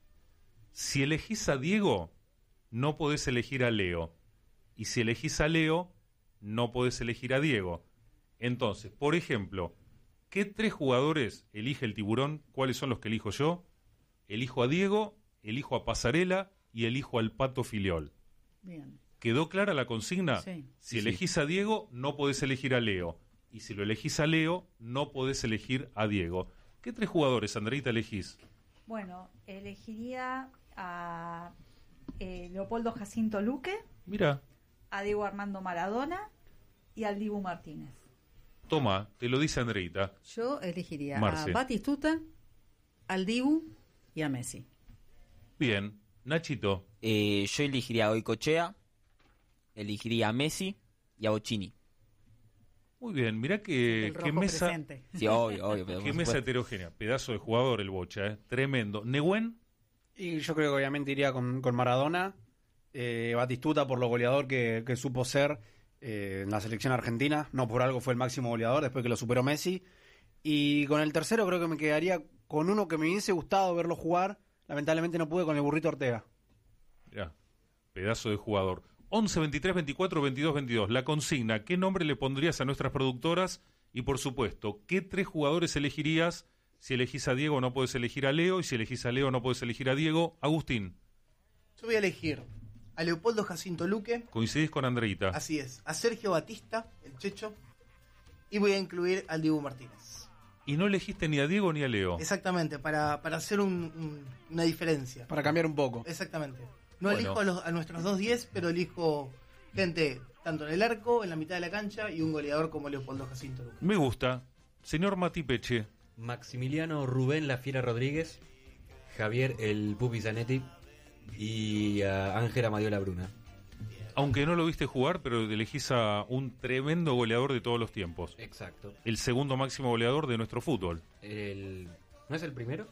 Si elegís a Diego, no podés elegir a Leo. Y si elegís a Leo, no podés elegir a Diego. Entonces, por ejemplo, ¿qué tres jugadores elige el Tiburón? ¿Cuáles son los que elijo yo? Elijo a Diego, elijo a Pasarela y elijo al Pato Filiol. Bien. ¿Quedó clara la consigna? Sí. Si elegís a Diego, no podés elegir a Leo. Y si lo elegís a Leo, no podés elegir a Diego. ¿Qué tres jugadores, Andreita, elegís? Bueno, elegiría a eh, Leopoldo Jacinto Luque, Mira, a Diego Armando Maradona y al Dibu Martínez. toma, te lo dice Andreita. Yo elegiría Marce. a Batistuta, al Dibu y a Messi. Bien, Nachito. Eh, yo elegiría a Goicoechea, elegiría a Messi y a Bocini. Muy bien, mirá que, El qué rojo mesa, presente. Sí, obvio, obvio. Pero qué por mesa supuesto. heterogénea. Pedazo de jugador el Bocha, ¿eh? Tremendo. Neguen, Y yo creo que obviamente iría con, con Maradona, eh, Batistuta por lo goleador que, que supo ser eh, en la selección argentina, no por algo fue el máximo goleador después que lo superó Messi. Y con el tercero creo que me quedaría con uno que me hubiese gustado verlo jugar, lamentablemente no pude, con el Burrito Ortega. mirá, pedazo de jugador. once, veintitrés, veinticuatro, veintidós, veintidós. La consigna, ¿qué nombre le pondrías a nuestras productoras? Y por supuesto, ¿qué tres jugadores elegirías? Si elegís a Diego no podés elegir a Leo, y si elegís a Leo no podés elegir a Diego. Agustín, Yo voy a elegir a Leopoldo Jacinto Luque, coincidís con Andreita. así es, a Sergio Batista, el Checho, y voy a incluir al Dibu Martínez. Y no elegiste ni a Diego ni a Leo. Exactamente, para, para hacer un- un- una diferencia. Para cambiar un poco. Exactamente. No Bueno. elijo a, los- a nuestros dos diez, pero elijo gente tanto en el arco, en la mitad de la cancha y un goleador como Leopoldo Jacinto Luque. Me gusta. Señor Mati Peche, Maximiliano Rubén La Fiera Rodríguez, Javier el Pupi Zanetti y a Ángela Madiola Bruna. aunque no lo viste jugar, pero elegís a un tremendo goleador de todos los tiempos. Exacto. El segundo máximo goleador de nuestro fútbol. El... ¿No es el primero?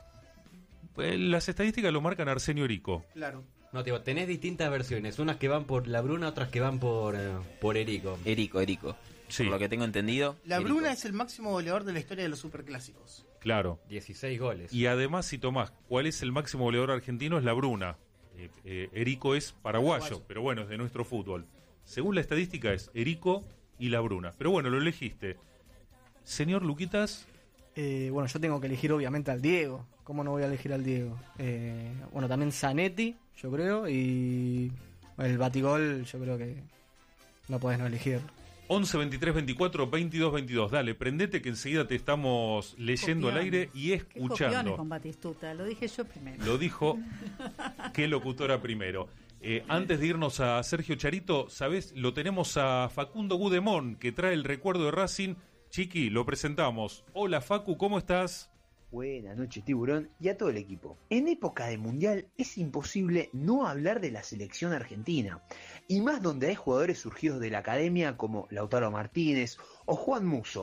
Eh, Las estadísticas lo marcan Arsenio Erico. Claro. No, te digo, tenés distintas versiones. Unas que van por la Bruna, otras que van por, eh, por Erico. Erico, Erico. Sí. Por lo que tengo entendido. La Erico. Bruna es el máximo goleador de la historia de los superclásicos. Claro. dieciséis goles. Y además, si tomás, ¿cuál es el máximo goleador argentino? Es la Bruna. Eh, eh, Erico es paraguayo, Paraguayo. pero bueno, es de nuestro fútbol. Según la estadística es Erico y la Bruna. Pero bueno, lo elegiste. Señor Luquitas, Eh, bueno, yo tengo que elegir obviamente al Diego. ¿Cómo no voy a elegir al Diego? Eh, bueno, también Zanetti, yo creo, y el Batigol, yo creo que no podés no elegir. once, veintitrés, veinticuatro, veintidós, veintidós. Dale, prendete que enseguida te estamos leyendo al aire y Qué copiones escuchando. con Batistuta, lo dije yo primero. Lo dijo qué locutora primero. Eh, antes de irnos a Sergio Charito, ¿sabés? Lo tenemos a Facundo Gudemón, que trae el recuerdo de Racing. Chiqui, lo presentamos. Hola Facu, ¿cómo estás? Buenas noches, Tiburón, y a todo el equipo. En época de Mundial es imposible no hablar de la selección argentina, y más donde hay jugadores surgidos de la academia como Lautaro Martínez o Juan Musso.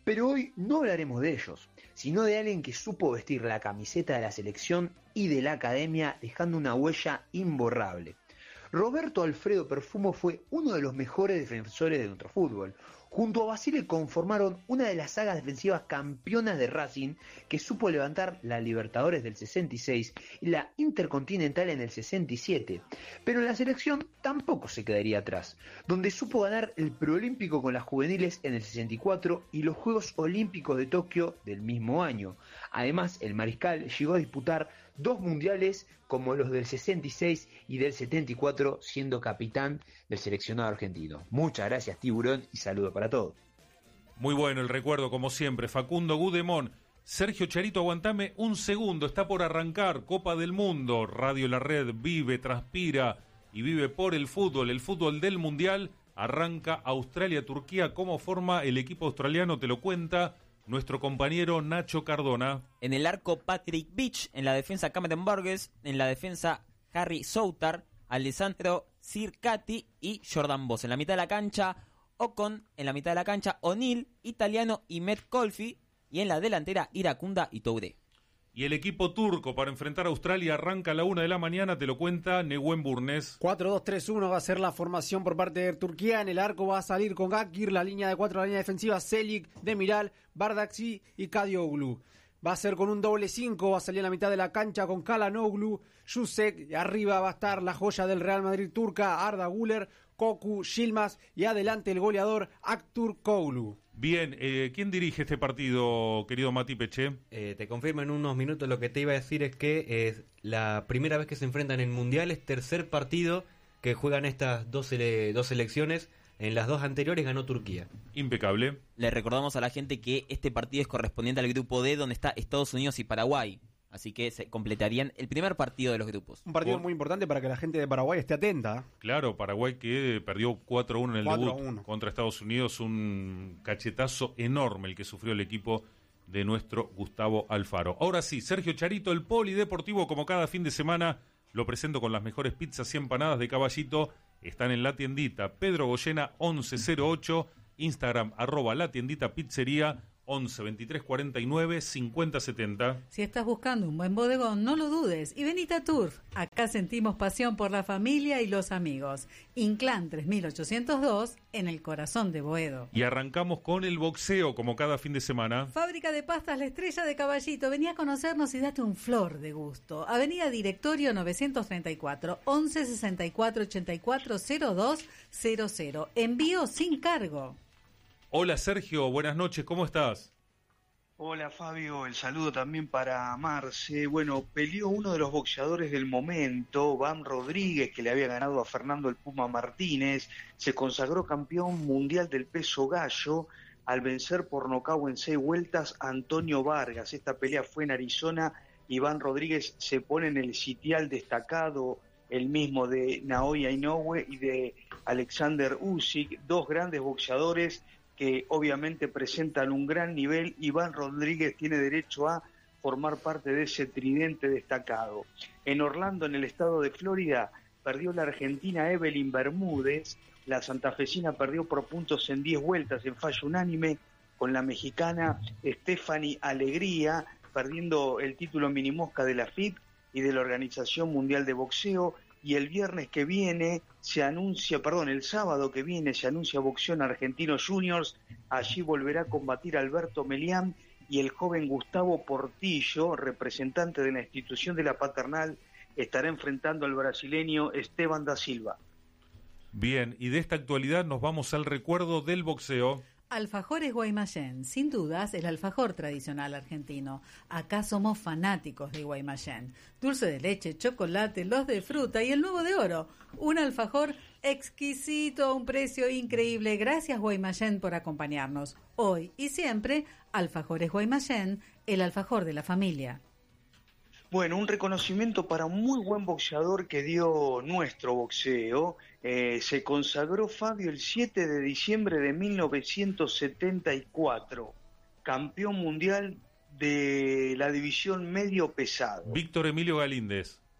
Pero hoy no hablaremos de ellos, sino de alguien que supo vestir la camiseta de la selección y de la academia dejando una huella imborrable. Roberto Alfredo Perfumo fue uno de los mejores defensores de nuestro fútbol. Junto a Basile conformaron una de las sagas defensivas campeonas de Racing que supo levantar la Libertadores del sesenta y seis y la Intercontinental en el sesenta y siete. Pero en la selección tampoco se quedaría atrás, donde supo ganar el Preolímpico con las juveniles en el sesenta y cuatro y los Juegos Olímpicos de Tokio del mismo año. Además, el Mariscal llegó a disputar dos mundiales como los del sesenta y seis y del setenta y cuatro, siendo capitán del seleccionado argentino. Muchas gracias, Tiburón, y saludo para todos. Muy bueno el recuerdo, como siempre. Facundo Gudemón. Sergio Charito, aguantame un segundo. Está por arrancar Copa del Mundo. Radio La Red vive, transpira y vive por el fútbol. El fútbol del Mundial arranca Australia-Turquía. ¿Cómo forma el equipo australiano? Te lo cuenta nuestro compañero Nacho Cardona. En el arco Patrick Beach, en la defensa Cameron Burgess, en la defensa Harry Soutar, Alessandro Circati y Jordan Boss. En la mitad de la cancha Ocon, en la mitad de la cancha O'Neill, Italiano y Matt Colfi, y en la delantera Iracunda y Touré. Y el equipo turco para enfrentar a Australia arranca a la una de la mañana, te lo cuenta Nehuen Burnes. cuatro dos tres uno va a ser la formación por parte de Turquía. En el arco va a salir con Gakir, la línea de cuatro, la línea defensiva, Selik, Demiral, Bardakci y Kadioglu. Va a ser con un doble cinco, va a salir en la mitad de la cancha con Kalanoglu, Jusek, y arriba va a estar la joya del Real Madrid turca, Arda Güler, Koku, Yilmaz, y adelante el goleador Aktur Koglu. Bien, eh, ¿quién dirige este partido, querido Mati Peche? Eh, te confirmo en unos minutos. Lo que te iba a decir es que es la primera vez que se enfrentan en mundiales, tercer partido que juegan estas dos, sele- dos selecciones. En las dos anteriores ganó Turquía. Impecable. Le recordamos a la gente que este partido es correspondiente al grupo D, donde está Estados Unidos y Paraguay. Así que se completarían el primer partido de los grupos. Un partido muy importante para que la gente de Paraguay esté atenta. Claro, Paraguay que perdió cuatro a uno en el cuatro a debut uno. contra Estados Unidos. Un cachetazo enorme el que sufrió el equipo de nuestro Gustavo Alfaro. Ahora sí, Sergio Charito, el polideportivo, como cada fin de semana, lo presento con las mejores pizzas y empanadas de Caballito. Están en la tiendita Pedro Goyena once cero ocho, Instagram arroba la tiendita pizzería, once veintitrés cuarenta y nueve cincuenta setenta. Si estás buscando un buen bodegón, no lo dudes y venite a Turf. Acá sentimos pasión por la familia y los amigos. Inclán tres mil ochocientos dos, en el corazón de Boedo. Y arrancamos con el boxeo, como cada fin de semana. Fábrica de pastas La Estrella de Caballito. Vení a conocernos y date un flor de gusto. Avenida Directorio novecientos treinta y cuatro, once sesenta y cuatro ochenta y cuatro cero dos cero cero. Envío sin cargo. Hola Sergio, buenas noches, ¿cómo estás? Hola Fabio, el saludo también para Marce. Bueno, peleó uno de los boxeadores del momento, Bam Rodríguez, que le había ganado a Fernando el Puma Martínez. Se consagró campeón mundial del peso gallo al vencer por nocaut en seis vueltas a Antonio Vargas. Esta pelea fue en Arizona. Iván Rodríguez se pone en el sitial destacado, el mismo de Naoya Inoue y de Alexander Usyk, dos grandes boxeadores que obviamente presentan un gran nivel. Iván Rodríguez tiene derecho a formar parte de ese tridente destacado. En Orlando, en el estado de Florida, perdió la argentina Evelyn Bermúdez. La santafesina perdió por puntos en diez vueltas en fallo unánime con la mexicana Stephanie Alegría, perdiendo el título minimosca de la F I B y de la Organización Mundial de Boxeo. Y el viernes que viene se anuncia, perdón, el sábado que viene se anuncia boxeo en Argentinos Juniors. Allí volverá a combatir Alberto Melián y el joven Gustavo Portillo, representante de la institución de la Paternal, estará enfrentando al brasileño Esteban da Silva. Bien, y de esta actualidad nos vamos al recuerdo del boxeo. Alfajores Guaymallén, sin dudas el alfajor tradicional argentino. Acá somos fanáticos de Guaymallén. Dulce de leche, chocolate, los de fruta y el nuevo de oro. Un alfajor exquisito a un precio increíble. Gracias Guaymallén por acompañarnos. Hoy y siempre, Alfajores Guaymallén, el alfajor de la familia. Bueno, un reconocimiento para un muy buen boxeador que dio nuestro boxeo. Eh, se consagró Fabio el siete de diciembre de mil novecientos setenta y cuatro, campeón mundial de la división medio pesado. Víctor Emilio Galíndez.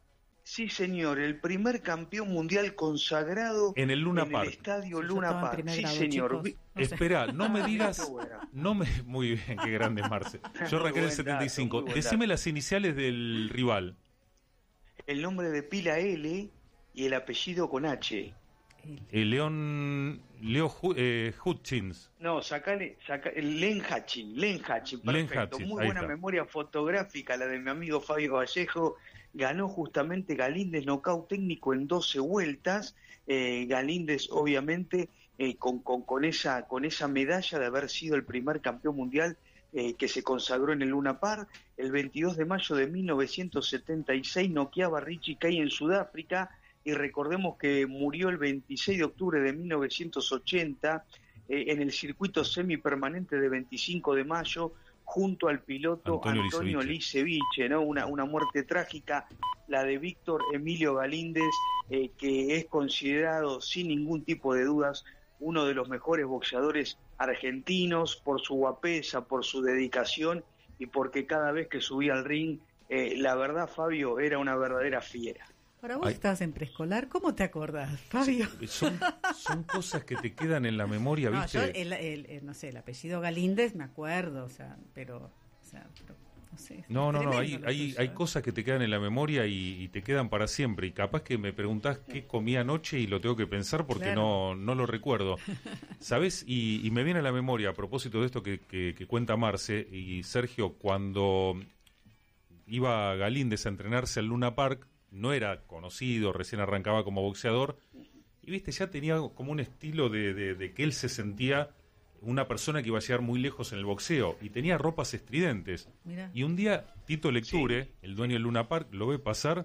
Sí, señor, el primer campeón mundial consagrado en el Luna en Park. el estadio Sí, yo Luna estaba en Park. primer Sí, grado, señor. chicos. Vi- No sé. Espera, no me digas, Qué bueno. no me, muy bien, qué grande Marce. Yo Muy arranqué en el buen setenta y cinco. dato, muy buen Decime dato. las iniciales del rival. El nombre de pila L y el apellido con H. El León, Leo Hu- eh, Hutchins. No, sacale, saca, el Len Hutchin, Len Hutchin, Len perfecto. Hutchins, Muy ahí buena está. memoria fotográfica la de mi amigo Fabio Vallejo. Ganó justamente Galíndez nocaut técnico en doce vueltas. Eh, Galíndez, obviamente, eh, con, con, con, esa, con esa medalla de haber sido el primer campeón mundial eh, que se consagró en el Luna Park. El veintidós de mayo de mil novecientos setenta y seis noqueaba a Richie Kay en Sudáfrica. Y recordemos que murió el veintiséis de octubre de mil novecientos ochenta eh, en el circuito semipermanente de veinticinco de mayo junto al piloto Antonio Antonio Liceviche, ¿no? Una, una muerte trágica, la de Víctor Emilio Galíndez, eh, que es considerado sin ningún tipo de dudas uno de los mejores boxeadores argentinos por su guapesa, por su dedicación y porque cada vez que subía al ring, eh, la verdad, Fabio, era una verdadera fiera. Ahora vos Ay. estás en preescolar, ¿cómo te acordás, Fabio? Son, son cosas que te quedan en la memoria, No, ¿viste? yo el, el- el- no sé, el apellido Galíndez me acuerdo, o sea, pero, o sea, pero, no sé. No, no, no, tremendo hay, lo hay, tuyo, hay ¿eh? cosas que te quedan en la memoria y, y te quedan para siempre. Y capaz que me preguntás qué comí anoche y lo tengo que pensar porque Claro. no, no lo recuerdo. ¿Sabés? Y, y me viene a la memoria, a propósito de esto que, que- que cuenta Marce y Sergio, cuando iba Galíndez a entrenarse al Luna Park, no era conocido, recién arrancaba como boxeador, y viste, ya tenía como un estilo de, de- de que él se sentía una persona que iba a llegar muy lejos en el boxeo, y tenía ropas estridentes. Mirá. Y un día Tito Lecture, el dueño del Luna Park, lo ve pasar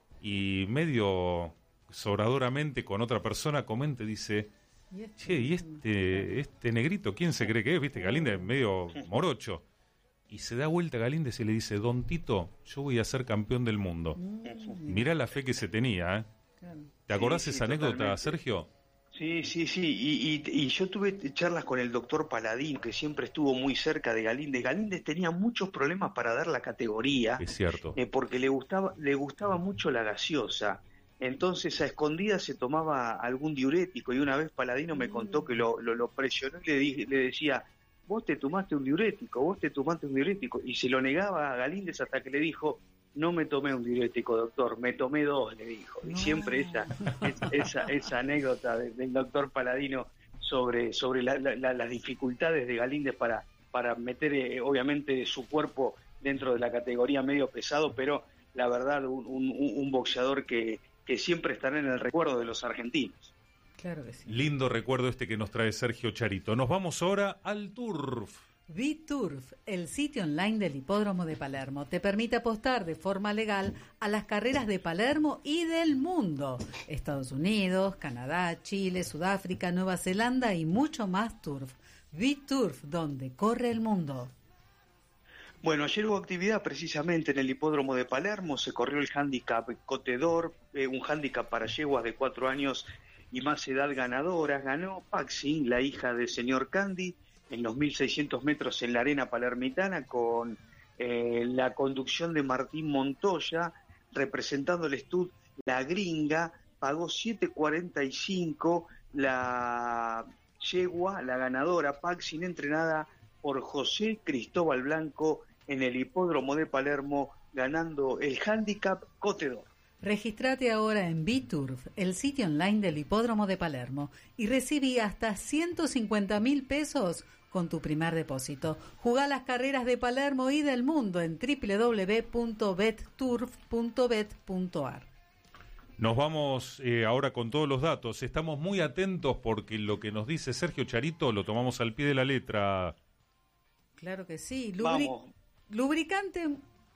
y medio sobradoramente con otra persona comenta y dice, ¿Y este? che, ¿y este, este negrito quién se cree que es? Viste, Galíndez es medio morocho. Y se da vuelta a Galíndez y le dice, Don Tito, yo voy a ser campeón del mundo. Mm, Mirá la fe que se tenía, ¿eh? claro. ¿Te acordás Sí, esa sí, anécdota, totalmente. Sergio? Sí, sí, sí, y, y, y yo tuve charlas con el doctor Paladín, que siempre estuvo muy cerca de Galíndez. Galíndez tenía muchos problemas para dar la categoría, Es cierto. eh, porque le gustaba, le gustaba mucho la gaseosa. Entonces a escondidas se tomaba algún diurético y una vez Paladino me contó que lo, lo, lo presionó y le, dije, le decía, vos te tomaste un diurético, vos te tomaste un diurético. Y se lo negaba a Galíndez hasta que le dijo, no me tomé un diurético, doctor, me tomé dos, le dijo. Y No. siempre esa, es- esa, esa anécdota de- del doctor Paladino sobre, sobre la- la- la- las dificultades de Galíndez para, para meter, eh, obviamente, su cuerpo dentro de la categoría medio pesado, pero la verdad, un, un, un boxeador que, que siempre estará en el recuerdo de los argentinos. Claro que sí. Lindo recuerdo este que nos trae Sergio Charito. Nos vamos ahora al Turf. VTurf, el sitio online del Hipódromo de Palermo, te permite apostar de forma legal a las carreras de Palermo y del mundo. Estados Unidos, Canadá, Chile, Sudáfrica, Nueva Zelanda y mucho más turf. VTurf, donde corre el mundo. Bueno, ayer hubo actividad precisamente en el hipódromo de Palermo, se corrió el handicap Cotedor, eh, un handicap para yeguas de cuatro años y más edad ganadoras. Ganó Paxi, la hija del señor Candy, en los mil seiscientos metros en la arena palermitana con eh, la conducción de Martín Montoya, representando el Stud La Gringa, pagó siete cuarenta y cinco la yegua, la ganadora Paxi, entrenada por José Cristóbal Blanco en el hipódromo de Palermo, ganando el handicap Cotedor. Registrate ahora en VTurf, el sitio online del Hipódromo de Palermo, y recibí hasta ciento cincuenta mil pesos con tu primer depósito. Jugá las carreras de Palermo y del mundo en doble u doble u doble u punto betturf punto bet punto a r. Nos vamos eh, ahora con todos los datos. Estamos muy atentos porque lo que nos dice Sergio Charito lo tomamos al pie de la letra. Claro que sí. Lubri- Vamos. lubricante.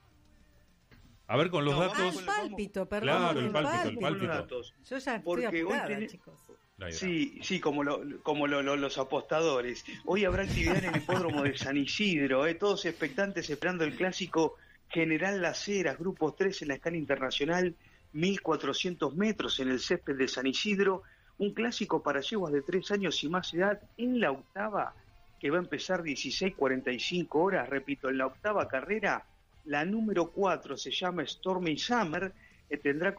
A ver con los No, datos. Ah, el pálpito, perdón. Claro, el el pálpito, el pálpito. pálpito. Los datos. Yo ya Porque estoy hoy apurada, tiene- chicos. La idea. Sí, sí, como, lo, como lo- lo- los apostadores. Hoy habrá actividad en el hipódromo de San Isidro, ¿eh? Todos expectantes esperando el clásico General Las Heras, Grupo tres en la escala internacional, mil cuatrocientos metros en el césped de San Isidro, un clásico para yeguas de tres años y más edad en la octava, que va a empezar dieciséis cuarenta y cinco horas, repito, en la octava carrera, la número cuatro se llama Stormy Summer, eh, tendrá